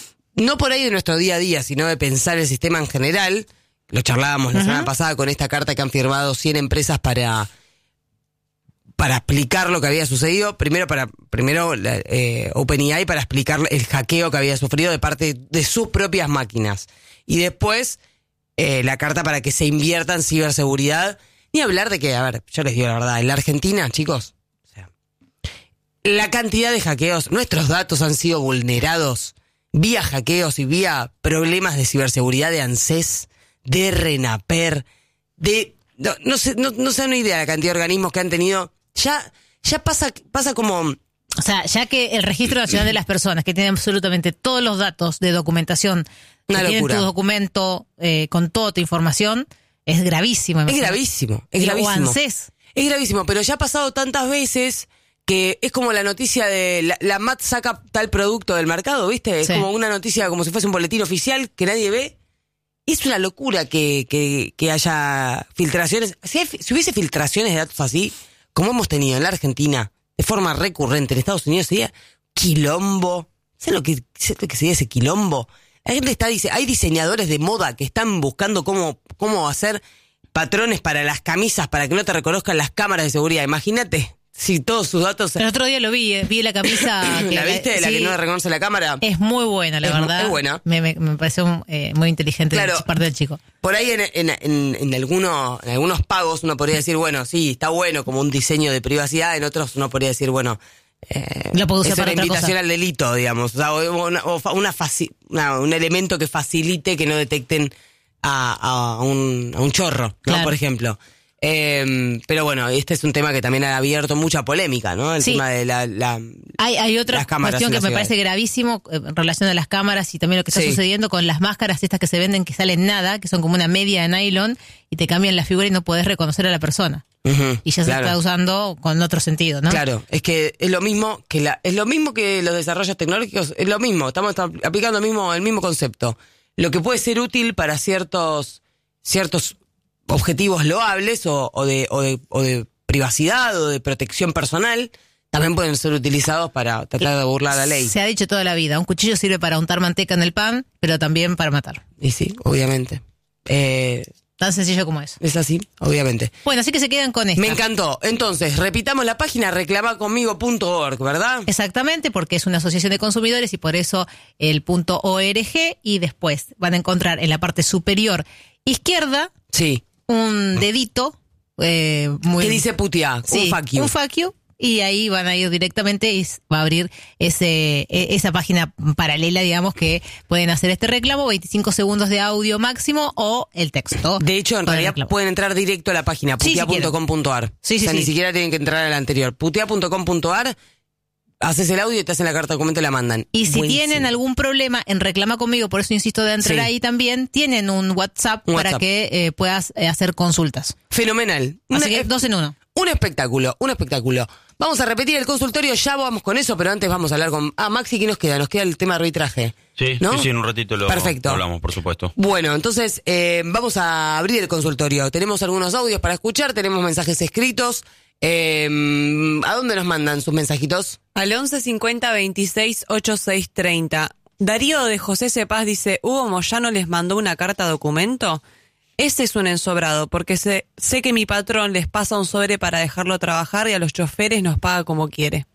S2: no por ahí de nuestro día a día, sino de pensar el sistema en general. Lo charlábamos la semana pasada con esta carta que han firmado cien empresas para para explicar lo que había sucedido. Primero, para primero la, eh, OpenAI para explicar el hackeo que había sufrido de parte de sus propias máquinas. Y después, eh, la carta para que se invierta en ciberseguridad. Ni hablar de que, a ver, yo les digo la verdad, en la Argentina, chicos, o sea, la cantidad de hackeos, nuestros datos han sido vulnerados vía hackeos y vía problemas de ciberseguridad de ANSES, de RENAPER, de... No, no sé, no, no se dan una idea de la cantidad de organismos que han tenido. Ya, ya pasa, pasa como...
S3: o sea, ya que el Registro Nacional de las Personas, que tiene absolutamente todos los datos de documentación, que
S2: Una
S3: tiene
S2: locura.
S3: tu documento eh, con toda tu información, Es gravísimo.
S2: Es
S3: imagínate.
S2: gravísimo, es
S3: Y-
S2: gravísimo.
S3: O ANSES.
S2: Es gravísimo, pero ya ha pasado tantas veces que es como la noticia de la, la M A T saca tal producto del mercado, ¿viste? Es
S3: Sí.
S2: como una noticia como si fuese un boletín oficial que nadie ve. Es una locura que, que, que haya filtraciones. Si, hay- si hubiese filtraciones de datos así, como hemos tenido en la Argentina, de forma recurrente, en Estados Unidos sería quilombo. ¿Sabes lo que, ¿sabes lo que sería ese quilombo? La gente está, dice, hay diseñadores de moda que están buscando cómo, cómo hacer patrones para las camisas para que no te reconozcan las cámaras de seguridad. Imagínate si todos sus datos...
S3: El otro día lo vi, eh, vi la camisa. que
S2: ¿La viste? La
S3: sí,
S2: que no reconoce la cámara.
S3: Es muy buena, la
S2: Es-
S3: verdad.
S2: es buena.
S3: Me, me, me pareció eh, muy inteligente
S2: Claro.
S3: de parte del chico.
S2: Por ahí en, en, en, en, alguno, en algunos pagos uno podría decir, bueno, sí, está bueno como un diseño de privacidad. En otros uno podría decir, bueno, eh,
S3: Lo puedo usar
S2: es
S3: para
S2: una
S3: otra
S2: invitación
S3: cosa.
S2: al delito, digamos. O sea, o una, o fa- una faci- una- un elemento que facilite que no detecten a, a, un, a un chorro, ¿no?
S3: Claro.
S2: Por ejemplo. Eh, pero bueno, este es un tema que también ha abierto mucha polémica, ¿no? El
S3: Sí.
S2: tema de la... la
S3: Hay, hay otra
S2: Las cámaras
S3: cuestión
S2: en
S3: que
S2: la
S3: me
S2: ciudad.
S3: parece gravísimo eh, en relación a las cámaras y también lo que está
S2: Sí.
S3: sucediendo con las máscaras estas que se venden que salen nada, que son como una media de nylon y te cambian la figura y no podés reconocer a la persona.
S2: Ujú,
S3: Y ya
S2: claro.
S3: se está usando con otro sentido, ¿no?
S2: Claro, es que es lo mismo que la, es lo mismo que los desarrollos tecnológicos, es lo mismo, estamos aplicando el mismo, el mismo concepto. Lo que puede ser útil para ciertos, ciertos objetivos loables o, o de, o de, o de privacidad o de protección personal, también pueden ser utilizados para tratar de burlar la ley.
S3: Se ha dicho toda la vida, un cuchillo sirve para untar manteca en el pan, pero también para matar.
S2: Y sí, obviamente. Eh,
S3: Tan sencillo como eso.
S2: es así, obviamente.
S3: Bueno, así que se quedan con esto.
S2: Me encantó. Entonces, repitamos la página reclama conmigo punto org, ¿verdad?
S3: Exactamente, porque es una asociación de consumidores y por eso el punto .org y después van a encontrar en la parte superior izquierda
S2: Sí.
S3: un dedito eh, muy...
S2: ¿Qué dice putia?
S3: Sí,
S2: un fuck you.
S3: un fuck you, y ahí van a ir directamente y s- va a abrir ese e- esa página paralela, digamos, que pueden hacer este reclamo, veinticinco segundos de audio máximo o el texto.
S2: De hecho, en
S3: con el
S2: realidad
S3: reclamo.
S2: pueden entrar directo a la página
S3: Sí, si
S2: putea punto com punto ar.
S3: Sí, sí,
S2: o sea,
S3: sí.
S2: ni siquiera tienen que entrar al anterior. putea punto com punto ar, haces el audio y te hacen la carta de documento y la mandan.
S3: Y si
S2: Buenísimo.
S3: tienen algún problema en Reclama Conmigo, por eso insisto de entrar
S2: Sí.
S3: ahí también, tienen un WhatsApp
S2: Un
S3: para
S2: WhatsApp.
S3: que eh, puedas eh, hacer consultas.
S2: Fenomenal.
S3: Así
S2: Una-
S3: que dos en uno.
S2: Un espectáculo, un espectáculo. Vamos a repetir el consultorio, ya vamos con eso, pero antes vamos a hablar con... Ah, Maxi, ¿qué nos queda? Nos queda el tema de arbitraje.
S1: Sí,
S2: ¿no?
S1: sí, sí, en un ratito lo,
S2: Perfecto.
S1: lo hablamos, por supuesto.
S2: Bueno, entonces eh, vamos a abrir el consultorio. Tenemos algunos audios para escuchar, tenemos mensajes escritos. Eh, ¿A dónde nos mandan sus mensajitos?
S5: Al once cincuenta veintiséis ochenta y seis treinta. Darío de José Cepaz dice, ¿Hugo Moyano les mandó una carta documento? Ese es un ensobrado, porque sé, sé que mi patrón les pasa un sobre para dejarlo trabajar y a los choferes nos paga como quiere.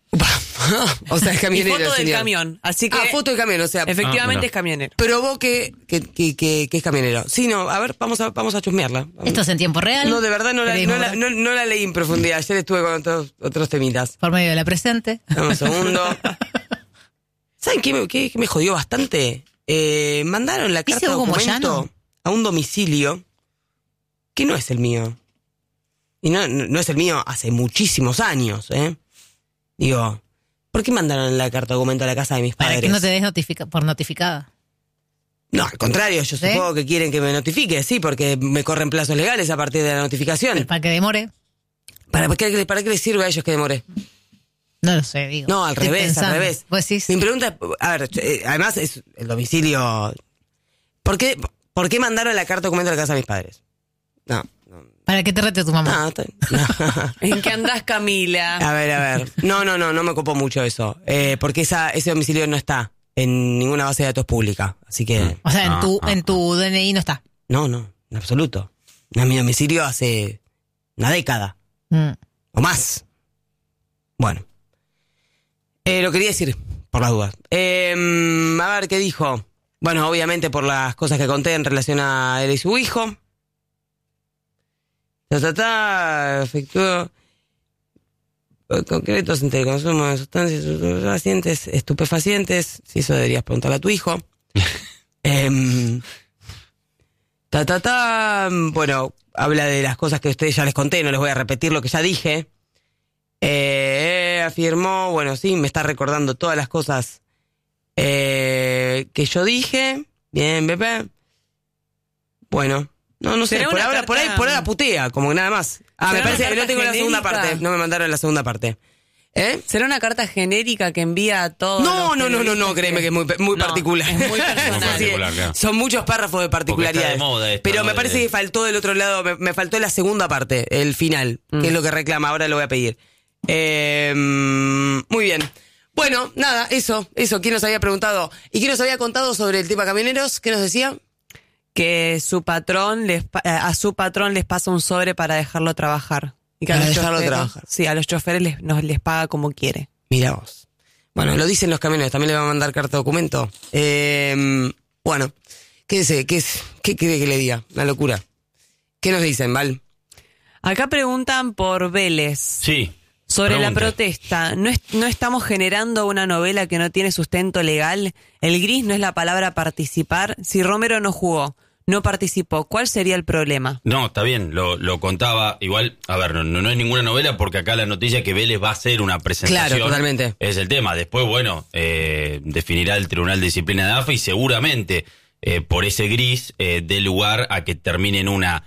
S2: O sea, es
S5: Y
S2: camionero.
S5: foto del
S2: señor.
S5: camión, así que
S2: Ah, foto del camión, o sea,
S5: efectivamente
S1: Ah, mira.
S5: es camionero.
S2: probó que, que, que, que, que es camionero. Sí, no, a ver, vamos a, vamos a chusmearla.
S3: Esto es en tiempo real.
S2: No, de verdad no la,
S3: Periodismo
S2: no, la, no, no la leí en profundidad. Ayer estuve con otros, otros temitas.
S3: Por medio de la presente.
S2: Dame un segundo. ¿Saben qué me, qué- qué me jodió bastante? Eh, mandaron la
S3: ¿Dice
S2: carta de
S3: Hugo
S2: documento
S3: Moyano?
S2: a un domicilio que no es el mío. Y no, no, no es el mío hace muchísimos años, ¿eh? Digo, ¿por qué mandaron la carta de documento a la casa de mis
S3: Para
S2: padres?
S3: que no te des notifica por notificada.
S2: No, al contrario, yo
S3: ¿Sí?
S2: supongo que quieren que me notifique, sí, porque me corren plazos legales a partir de la notificación.
S3: Para que demore.
S2: ¿Para qué, ¿Para qué les sirve a ellos que demore?
S3: No lo sé, digo.
S2: No, al
S3: Estoy
S2: revés,
S3: pensando.
S2: al revés.
S3: Vos decís,
S2: Mi pregunta es, a ver, eh, además es el domicilio... ¿Por qué, ¿Por qué mandaron la carta de documento a la casa de mis padres? No, no,
S3: para que te rete tu mamá.
S2: no, está- no.
S5: ¿En qué andás, Camila?
S2: A ver, a ver. No, no, no, no me copó mucho eso. Eh, porque esa, ese domicilio no está en ninguna base de datos pública. Así que,
S3: O sea, en
S1: Ah,
S3: tu,
S1: ah,
S3: en tu D N I no está.
S2: no, no, en absoluto. No es mi domicilio hace una década
S3: Mm.
S2: o más. Bueno. Eh, lo quería decir, por las dudas. Eh, a ver, ¿qué dijo? Bueno, obviamente por las cosas que conté en relación a él y su hijo. Ta, ta, ta, efectuó concretos entre el consumo de sustancias estupefacientes, estupefacientes. Si eso deberías preguntarle a tu hijo. Em, ta, ta, ta. Bueno, habla de las cosas que a ustedes ya les conté, no les voy a repetir lo que ya dije. Eh, afirmó, bueno, sí, me está recordando todas las cosas eh, que yo dije. Bien, Pepe. Bueno, No, no sé,
S5: ¿Será
S2: por
S5: una
S2: ahora, por ahí,
S5: carta-
S2: por ahora putea, como que nada más. Ah, me
S5: ¿Será
S2: parece
S5: una
S2: que no
S5: carta
S2: tengo la segunda
S5: genérica?
S2: parte, no me mandaron la segunda parte. ¿Eh?
S5: ¿Será una carta genérica que envía a todos?
S2: No,
S5: los
S2: no, no, no, no,
S5: periodistas
S2: créeme que es muy, muy
S5: No,
S2: particular.
S5: es muy
S1: Muy
S5: personal.
S1: particular, claro.
S2: Son muchos párrafos de particularidades.
S1: Porque está de moda esta,
S2: pero
S1: ¿no?
S2: me parece
S1: De-
S2: que faltó del otro lado, me, me faltó la segunda parte, el final,
S5: Mm.
S2: que es lo que reclama, ahora lo voy a pedir. Eh, muy bien. Bueno, nada, eso, eso. ¿Quién nos había preguntado? ¿Y quién nos había contado sobre el tema camioneros? ¿Qué nos decía?
S5: Que su patrón les pa- a su patrón les pasa un sobre para dejarlo trabajar. Y que a
S2: Para
S5: los
S2: dejarlo
S5: choferes-
S2: trabajar.
S5: Sí, a los choferes les, nos les paga como quiere.
S2: Mira vos. Bueno, lo dicen los camioneros, también le van a mandar carta documento. Eh, bueno, ¿qué sé? ¿Qué es? ¿Qué quiere que le diga? Una locura. ¿Qué nos dicen, Val?
S5: Acá preguntan por Vélez.
S1: Sí.
S5: Sobre la
S1: pregunte.
S5: protesta, ¿no, es- ¿no estamos generando una novela que no tiene sustento legal? El gris no es la palabra participar. Si Romero no jugó, no participó, ¿cuál sería el problema?
S1: No, está bien, lo, lo contaba. Igual, a ver, no, no es ninguna novela porque acá la noticia es que Vélez va a hacer una presentación.
S2: Claro, totalmente.
S1: Es el tema. Después, bueno, eh, definirá el Tribunal de Disciplina de A F A y seguramente eh, por ese gris eh, dé lugar a que termine en una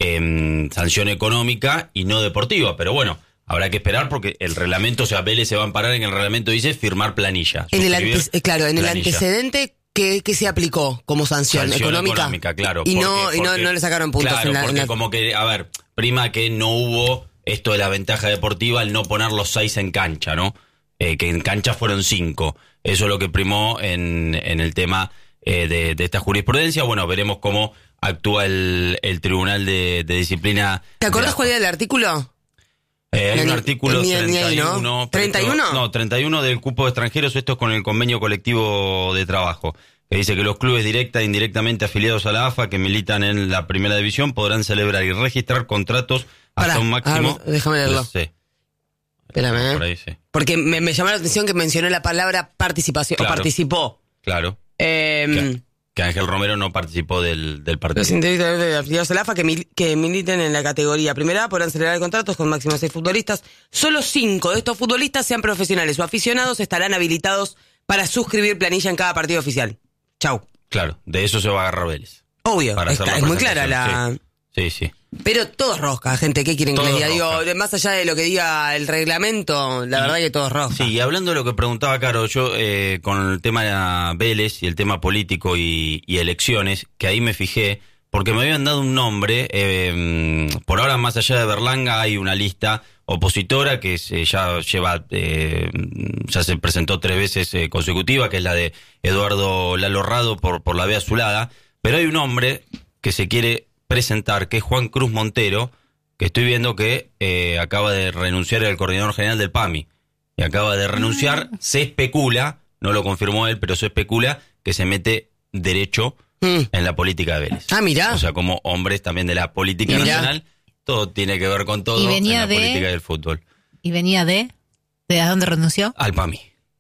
S1: eh, sanción económica y no deportiva. Pero bueno, habrá que esperar porque el reglamento, o sea, Vélez se va a amparar en el reglamento, dice firmar planilla.
S2: En el
S1: suscribir
S2: antes- eh, claro, en el
S1: planilla.
S2: antecedente, ¿qué, qué se aplicó como sanción,
S1: Sanción
S2: económica?
S1: claro.
S2: Y, no,
S1: porque-
S2: y no,
S1: porque-
S2: no le sacaron puntos
S1: Claro,
S2: en la... en
S1: porque
S2: la-
S1: como que, a ver, prima que no hubo esto de la ventaja deportiva al no poner los seis en cancha, ¿no? Eh, que en cancha fueron cinco. Eso es lo que primó en, en el tema eh, de, de esta jurisprudencia. Bueno, veremos cómo actúa el, el Tribunal de, de Disciplina.
S2: ¿Te acordás
S1: de la-
S2: cuál era el artículo?
S1: Eh, hay
S2: Ni-
S1: un artículo
S2: ni- ni
S1: treinta y
S2: ahí, ¿no?
S1: uno. pero
S2: ¿treinta y uno?
S1: esto- No, treinta y uno del cupo de extranjeros. Esto es con el convenio colectivo de trabajo. Que dice que los clubes directa e indirectamente afiliados a la A F A que militan en la primera división podrán celebrar y registrar contratos hasta
S2: Pará,
S1: un máximo.
S2: ah, déjame leerlo.
S1: Sí,
S2: Espérame,
S1: por
S2: ¿eh?
S1: ahí sí.
S2: Porque me, me llamó la atención que mencionó la palabra participación,
S1: Claro.
S2: o participó.
S1: Claro.
S2: Eh,
S1: Que, que Ángel Romero no participó del, del partido.
S2: Los integrantes de afiliados a la A F A que, mil- que militen en la categoría primera A podrán celebrar contratos con máximo seis futbolistas. Solo cinco de estos futbolistas, sean profesionales o aficionados, estarán habilitados para suscribir planilla en cada partido oficial. Chau.
S1: Claro, de eso se va a agarrar Vélez.
S2: Obvio,
S1: Para hacer
S2: está-
S1: la
S2: es muy clara la...
S1: presentación, Sí, sí.
S2: Pero todo es rosca, gente. ¿Qué quieren que
S1: Todo
S2: les diga?
S1: es
S2: Digo,
S1: rosca.
S2: de- más allá de lo que diga el reglamento, la verdad que todo es rosca.
S1: Sí, y hablando de lo que preguntaba Caro, yo eh, con el tema de Vélez y el tema político y, y elecciones, que ahí me fijé, porque me habían dado un nombre, eh, por ahora más allá de Berlanga hay una lista opositora que se, ya lleva, eh, ya se presentó tres veces eh, consecutiva, que es la de Eduardo Lalo Rado por, por la vía azulada, pero hay un hombre que se quiere presentar, que es Juan Cruz Montero, que estoy viendo que eh, acaba de renunciar al coordinador general del P A M I. Y acaba de renunciar, se especula, no lo confirmó él, pero se especula que se mete derecho
S2: Mm.
S1: en la política de Vélez.
S2: Ah, mirá.
S1: O sea, como hombres también de la política
S2: Mirá.
S1: nacional, todo tiene que ver con todo
S3: Y
S1: en
S3: venía
S1: la
S3: de-
S1: política del fútbol.
S3: Y venía de... ¿De a dónde renunció?
S1: Al P A M I.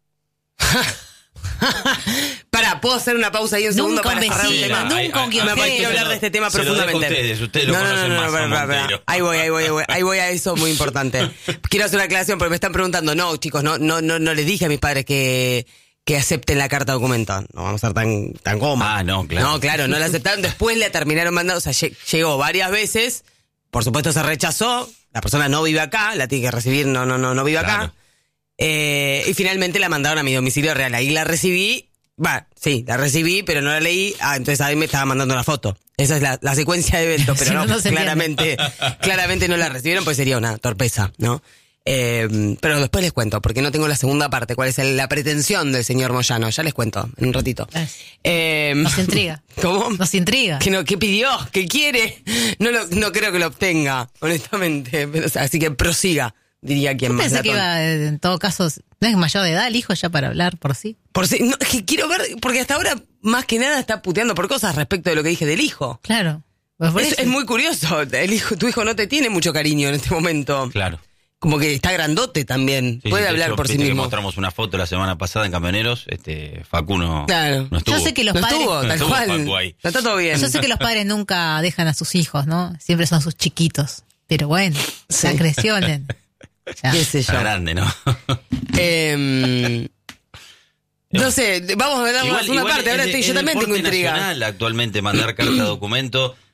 S2: Pará, ¿puedo hacer una pausa ahí un segundo
S3: Nunca un
S2: para cerrar un
S3: vecino,
S2: tema?
S3: nunca
S1: Ahí-
S3: un
S1: ahí-
S3: quiojero.
S2: Me parece
S1: ahí-
S2: hablar de este tema
S1: se lo dejo a
S2: profundamente.
S1: ustedes, ustedes lo
S2: No, no,
S1: conocen
S2: no, no,
S1: más
S2: pará,
S1: a
S2: pará, pará.
S1: Montero.
S2: Ahí voy, ahí voy, ahí voy, ahí voy a eso muy importante. Quiero hacer una aclaración porque me están preguntando, no, chicos, no, no, no, no les dije a mis padres que, que acepten la carta documento. No vamos a ser tan, tan goma.
S1: Ah, no, claro.
S2: No, claro, no la aceptaron. Después la terminaron mandando, o sea, lle- llegó varias veces. Por supuesto se rechazó. La persona no vive acá, la tiene que recibir, no, no, no, no vive
S1: Claro.
S2: acá. Eh, y finalmente la mandaron a mi domicilio real. Ahí la recibí. Va, sí, la recibí, pero no la leí. Ah, entonces ahí me estaba mandando una foto. Esa es la, la secuencia de eventos, pero
S3: Si
S2: no,
S3: no, no se
S2: claramente, claramente no la recibieron, pues sería una torpeza, ¿no? Eh, pero después les cuento, porque no tengo la segunda parte, cuál es el- la pretensión del señor Moyano. Ya les cuento en un ratito. Eh,
S3: Nos intriga.
S2: ¿Cómo?
S3: Nos intriga.
S2: ¿Qué, no, ¿Qué pidió? ¿Qué quiere? No, lo, no creo que lo obtenga, honestamente. Pero, o sea, así que prosiga, diría quien
S3: Yo
S2: más.
S3: pensé que
S2: latón.
S3: iba, eh, en todo caso, no es mayor de edad el hijo ya para hablar por sí.
S2: Por si, no, es que quiero ver, porque hasta ahora, más que nada, está puteando por cosas respecto de lo que dije del hijo.
S3: Claro. Pues por
S2: Es,
S3: eso.
S2: es muy curioso. El hijo, tu hijo no te tiene mucho cariño en este momento.
S1: Claro.
S2: Como que está grandote también.
S1: Sí,
S2: Puede
S1: de
S2: hablar
S1: hecho,
S2: por sí
S1: viste que
S2: mismo.
S1: mostramos una foto la semana pasada en Camioneros, este, Facu no,
S2: Claro.
S1: no estuvo.
S3: Yo sé que los
S2: No
S3: padres.
S2: estuvo,
S1: No
S2: tal
S1: estuvo
S2: cual.
S1: Facu ahí.
S2: No está todo bien.
S3: Yo sé que los padres nunca dejan a sus hijos, ¿no? Siempre son sus chiquitos. Pero bueno,
S2: Sí.
S3: ya creció. nen. Ya.
S2: ¿Qué sé yo?
S1: Está grande, ¿no?
S2: Eh, no sé, vamos a ver la
S1: Igual-
S2: segunda
S1: igual
S2: parte. Ahora
S1: es de-
S2: estoy,
S1: es
S2: yo
S1: del
S2: también tengo
S1: porte
S2: intriga.
S1: nacional actualmente mandar carta documento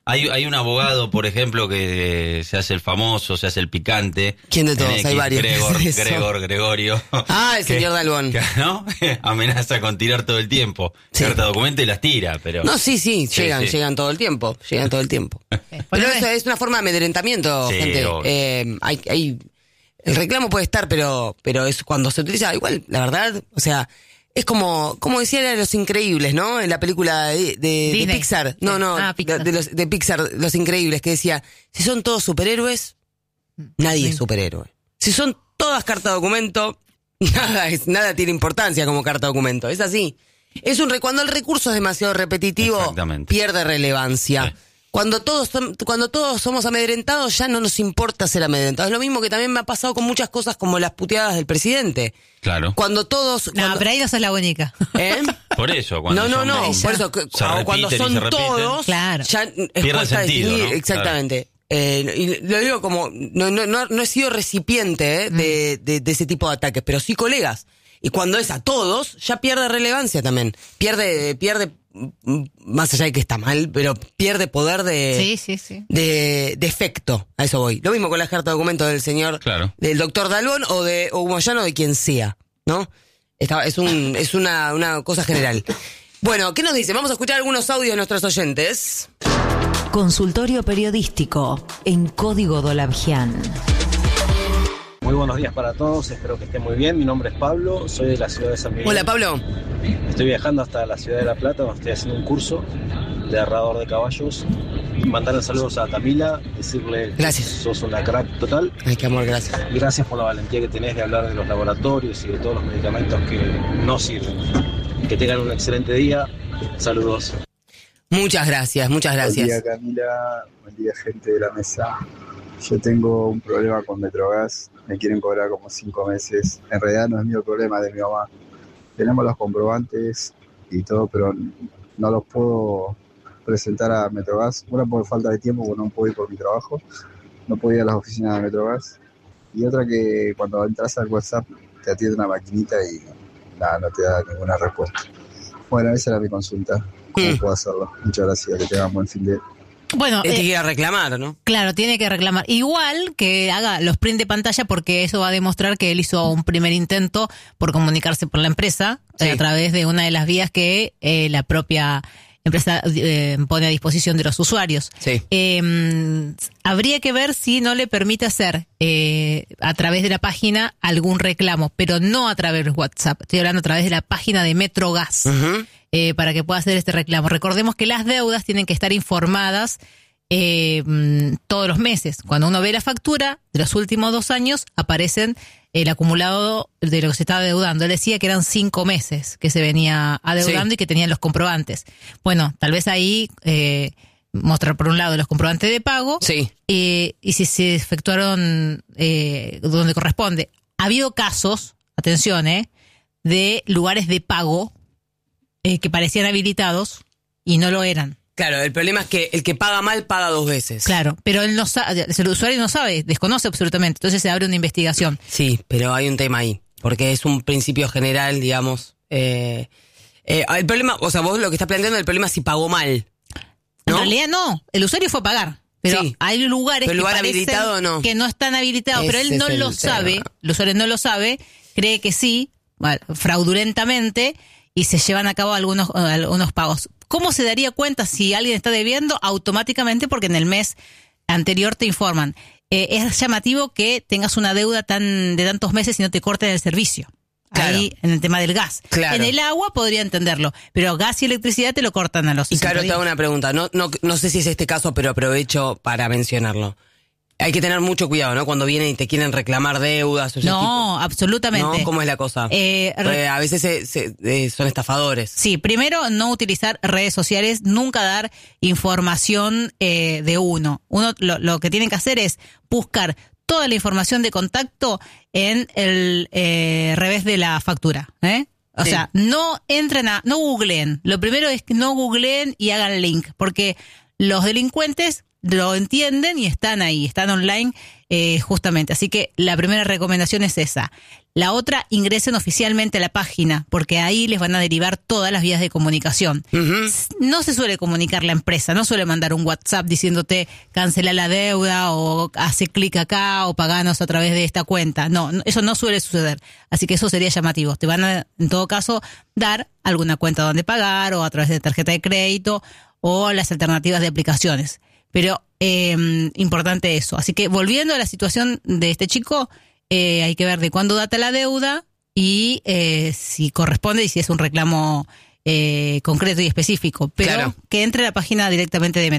S1: Hay, hay un abogado, por ejemplo, que se hace el famoso, se hace el picante.
S2: ¿Quién de todos?
S1: En X,
S2: Hay varios.
S1: Gregor,
S2: Eso.
S1: Gregor, Gregorio.
S2: Ah, el
S1: que-
S2: señor Dalbón.
S1: que, ¿no? Amenaza con tirar todo el tiempo.
S2: Sí.
S1: Carta documento y las tira, pero...
S2: No, sí, sí,
S1: Sí,
S2: llegan,
S1: sí.
S2: llegan todo el tiempo, llegan todo el tiempo. Pero
S3: Poneme-
S2: eso es una forma de amedrentamiento,
S1: Sí,
S2: gente.
S1: obvio.
S2: Eh, hay, hay, el reclamo puede estar, pero, pero es cuando se utiliza, igual, la verdad, o sea, es como, como decía era Los Increíbles, ¿no? En la película de, de, de
S3: Disney.
S2: Pixar. No,
S3: Sí.
S2: no,
S3: Ah,
S2: de,
S3: Pixar.
S2: de los, de Pixar, Los Increíbles, que decía, si son todos superhéroes, nadie
S3: Sí.
S2: es superhéroe. Si son todas carta documento, nada es, nada tiene importancia como carta documento. Es así. Es un re- cuando el recurso es demasiado repetitivo,
S1: Exactamente.
S2: pierde relevancia.
S1: Sí.
S2: Cuando todos som- cuando todos somos amedrentados, ya no nos importa ser amedrentados. Es lo mismo que también me ha pasado con muchas cosas como las puteadas del presidente.
S1: Claro.
S2: Cuando todos
S3: No,
S2: cuando-
S3: pero ahí no sos la única.
S2: ¿eh?
S1: Por eso, cuando
S2: No, no,
S1: son-
S2: no,
S3: ya.
S2: por eso que-
S1: Se
S2: cuando cuando
S1: repiten y
S2: son
S1: se repiten.
S2: todos,
S3: Claro.
S2: ya es
S1: Pierde
S2: cuesta
S1: sentido,
S2: distinguir,
S1: ¿no?
S2: exactamente. Eh, y lo digo como, no, no, no, no he sido recipiente eh, de, de, de ese tipo de ataques, pero sí colegas. Y cuando es a todos, ya pierde relevancia también. Pierde, pierde, mm, más allá de que está mal, pero pierde poder de,
S3: Sí, sí, sí.
S2: de, de efecto. A eso voy. Lo mismo con la carta de documento del señor,
S1: Claro.
S2: del doctor Dalbón o de o Moyano, de quien sea, ¿no? Esta- es un, es una, una cosa general. Bueno, ¿qué nos dice? Vamos a escuchar algunos audios de nuestros oyentes.
S6: Consultorio periodístico en Código Dolabgian.
S7: Muy buenos días para todos, espero que estén muy bien. Mi nombre es Pablo, soy de la ciudad de San Miguel.
S2: Hola, Pablo.
S7: Estoy viajando hasta la ciudad de La Plata, donde estoy haciendo un curso de arrador de caballos. Mandarle saludos a Camila, decirle
S2: Gracias.
S7: que sos una crack total.
S2: Ay, qué amor, gracias.
S7: Gracias por la valentía que tenés de hablar de los laboratorios y de todos los medicamentos que no sirven. Que tengan un excelente día. Saludos.
S2: Muchas gracias, muchas
S8: Buen
S2: gracias.
S8: día, Camila. Buen día, gente de la mesa. Yo tengo un problema con Metrogas. Me quieren cobrar como cinco meses. En realidad no es mío el problema, es de mi mamá. Tenemos los comprobantes y todo, pero no los puedo presentar a Metrogas. Una por falta de tiempo, porque no puedo ir por mi trabajo. No puedo ir a las oficinas de Metrogas. Y otra que cuando entras al WhatsApp te atiende una maquinita y nada, no te da ninguna respuesta. Bueno, esa era mi consulta. ¿Cómo
S2: Mm.
S8: puedo hacerlo? Muchas gracias. Que tengan buen fin de...
S3: Bueno,
S2: Él te
S3: eh,
S2: quiere reclamar, ¿no?
S3: claro, tiene que reclamar. Igual que haga los print de pantalla porque eso va a demostrar que él hizo un primer intento por comunicarse por la empresa
S2: Sí.
S3: eh, a través de una de las vías que eh, la propia empresa eh, pone a disposición de los usuarios.
S2: Sí.
S3: Eh, habría que ver si no le permite hacer eh, a través de la página algún reclamo, pero no a través de WhatsApp. Estoy hablando a través de la página de Metrogas.
S2: Ujú.
S3: eh, para que pueda hacer este reclamo. Recordemos que las deudas tienen que estar informadas eh, mm, todos los meses. Cuando uno ve la factura de los últimos dos años, aparecen el acumulado de lo que se estaba adeudando. Él decía que eran cinco meses que se venía adeudando
S2: Sí.
S3: y que tenían los comprobantes. Bueno, tal vez ahí eh, mostrar por un lado los comprobantes de pago
S2: Sí.
S3: eh, y si se efectuaron eh, donde corresponde. Ha habido casos, atención, eh, de lugares de pago eh, que parecían habilitados y no lo eran.
S2: Claro, el problema es que el que paga mal paga dos veces.
S3: Claro, pero él no sabe, el usuario no sabe, desconoce absolutamente, entonces se abre una investigación.
S2: Sí, pero hay un tema ahí, porque es un principio general, digamos. Eh, eh, el problema, o sea, vos lo que estás planteando, el problema es si pagó mal.
S3: En
S2: ¿No?
S3: realidad no, el usuario fue a pagar. Pero
S2: Sí.
S3: hay lugares
S2: Pero
S3: que,
S2: lugar
S3: parecen
S2: habilitado no.
S3: que no están habilitados, pero
S2: Ese
S3: él no
S2: es el
S3: lo
S2: tema.
S3: sabe, el usuario no lo sabe, cree que sí, bueno, fraudulentamente, y se llevan a cabo algunos, eh, algunos pagos. ¿Cómo se daría cuenta si alguien está debiendo? Automáticamente, porque en el mes anterior te informan. Eh, es llamativo que tengas una deuda tan de tantos meses y no te corten el servicio.
S2: Claro.
S3: Ahí, en el tema del gas.
S2: Claro.
S3: En el agua podría entenderlo, pero gas y electricidad te lo cortan a los
S2: Y
S3: sesenta
S2: claro, te
S3: días.
S2: hago una pregunta. No, no, no sé si es este caso, pero aprovecho para mencionarlo. Hay que tener mucho cuidado, ¿no? Cuando vienen y te quieren reclamar deudas o ese
S3: No,
S2: tipo.
S3: absolutamente.
S2: ¿No? ¿Cómo es la cosa?
S3: Eh, re-
S2: Porque a veces se- se- eh, son estafadores.
S3: Sí, primero no utilizar redes sociales, nunca dar información eh, de uno. Uno lo, lo que tienen que hacer es buscar toda la información de contacto en el eh, revés de la factura, ¿eh? O
S2: Sí.
S3: sea, no entren a, no googleen. Lo primero es que no googleen y hagan link, porque los delincuentes lo entienden y están ahí, están online eh, justamente. Así que la primera recomendación es esa. La otra, ingresen oficialmente a la página, porque ahí les van a derivar todas las vías de comunicación. Uh-huh. No se suele comunicar la empresa, no suele mandar un WhatsApp diciéndote cancela la deuda o hace clic acá o paganos a través de esta cuenta. No, eso no suele suceder. Así que eso sería llamativo. Te van a, en todo caso, dar alguna cuenta donde pagar o a través de tarjeta de crédito o las alternativas de aplicaciones. Pero eh, importante eso. Así que volviendo a la situación de este chico, eh, hay que ver de cuándo data la deuda y eh, si corresponde y si es un reclamo eh, concreto y específico. Pero claro, que entre a la página directamente de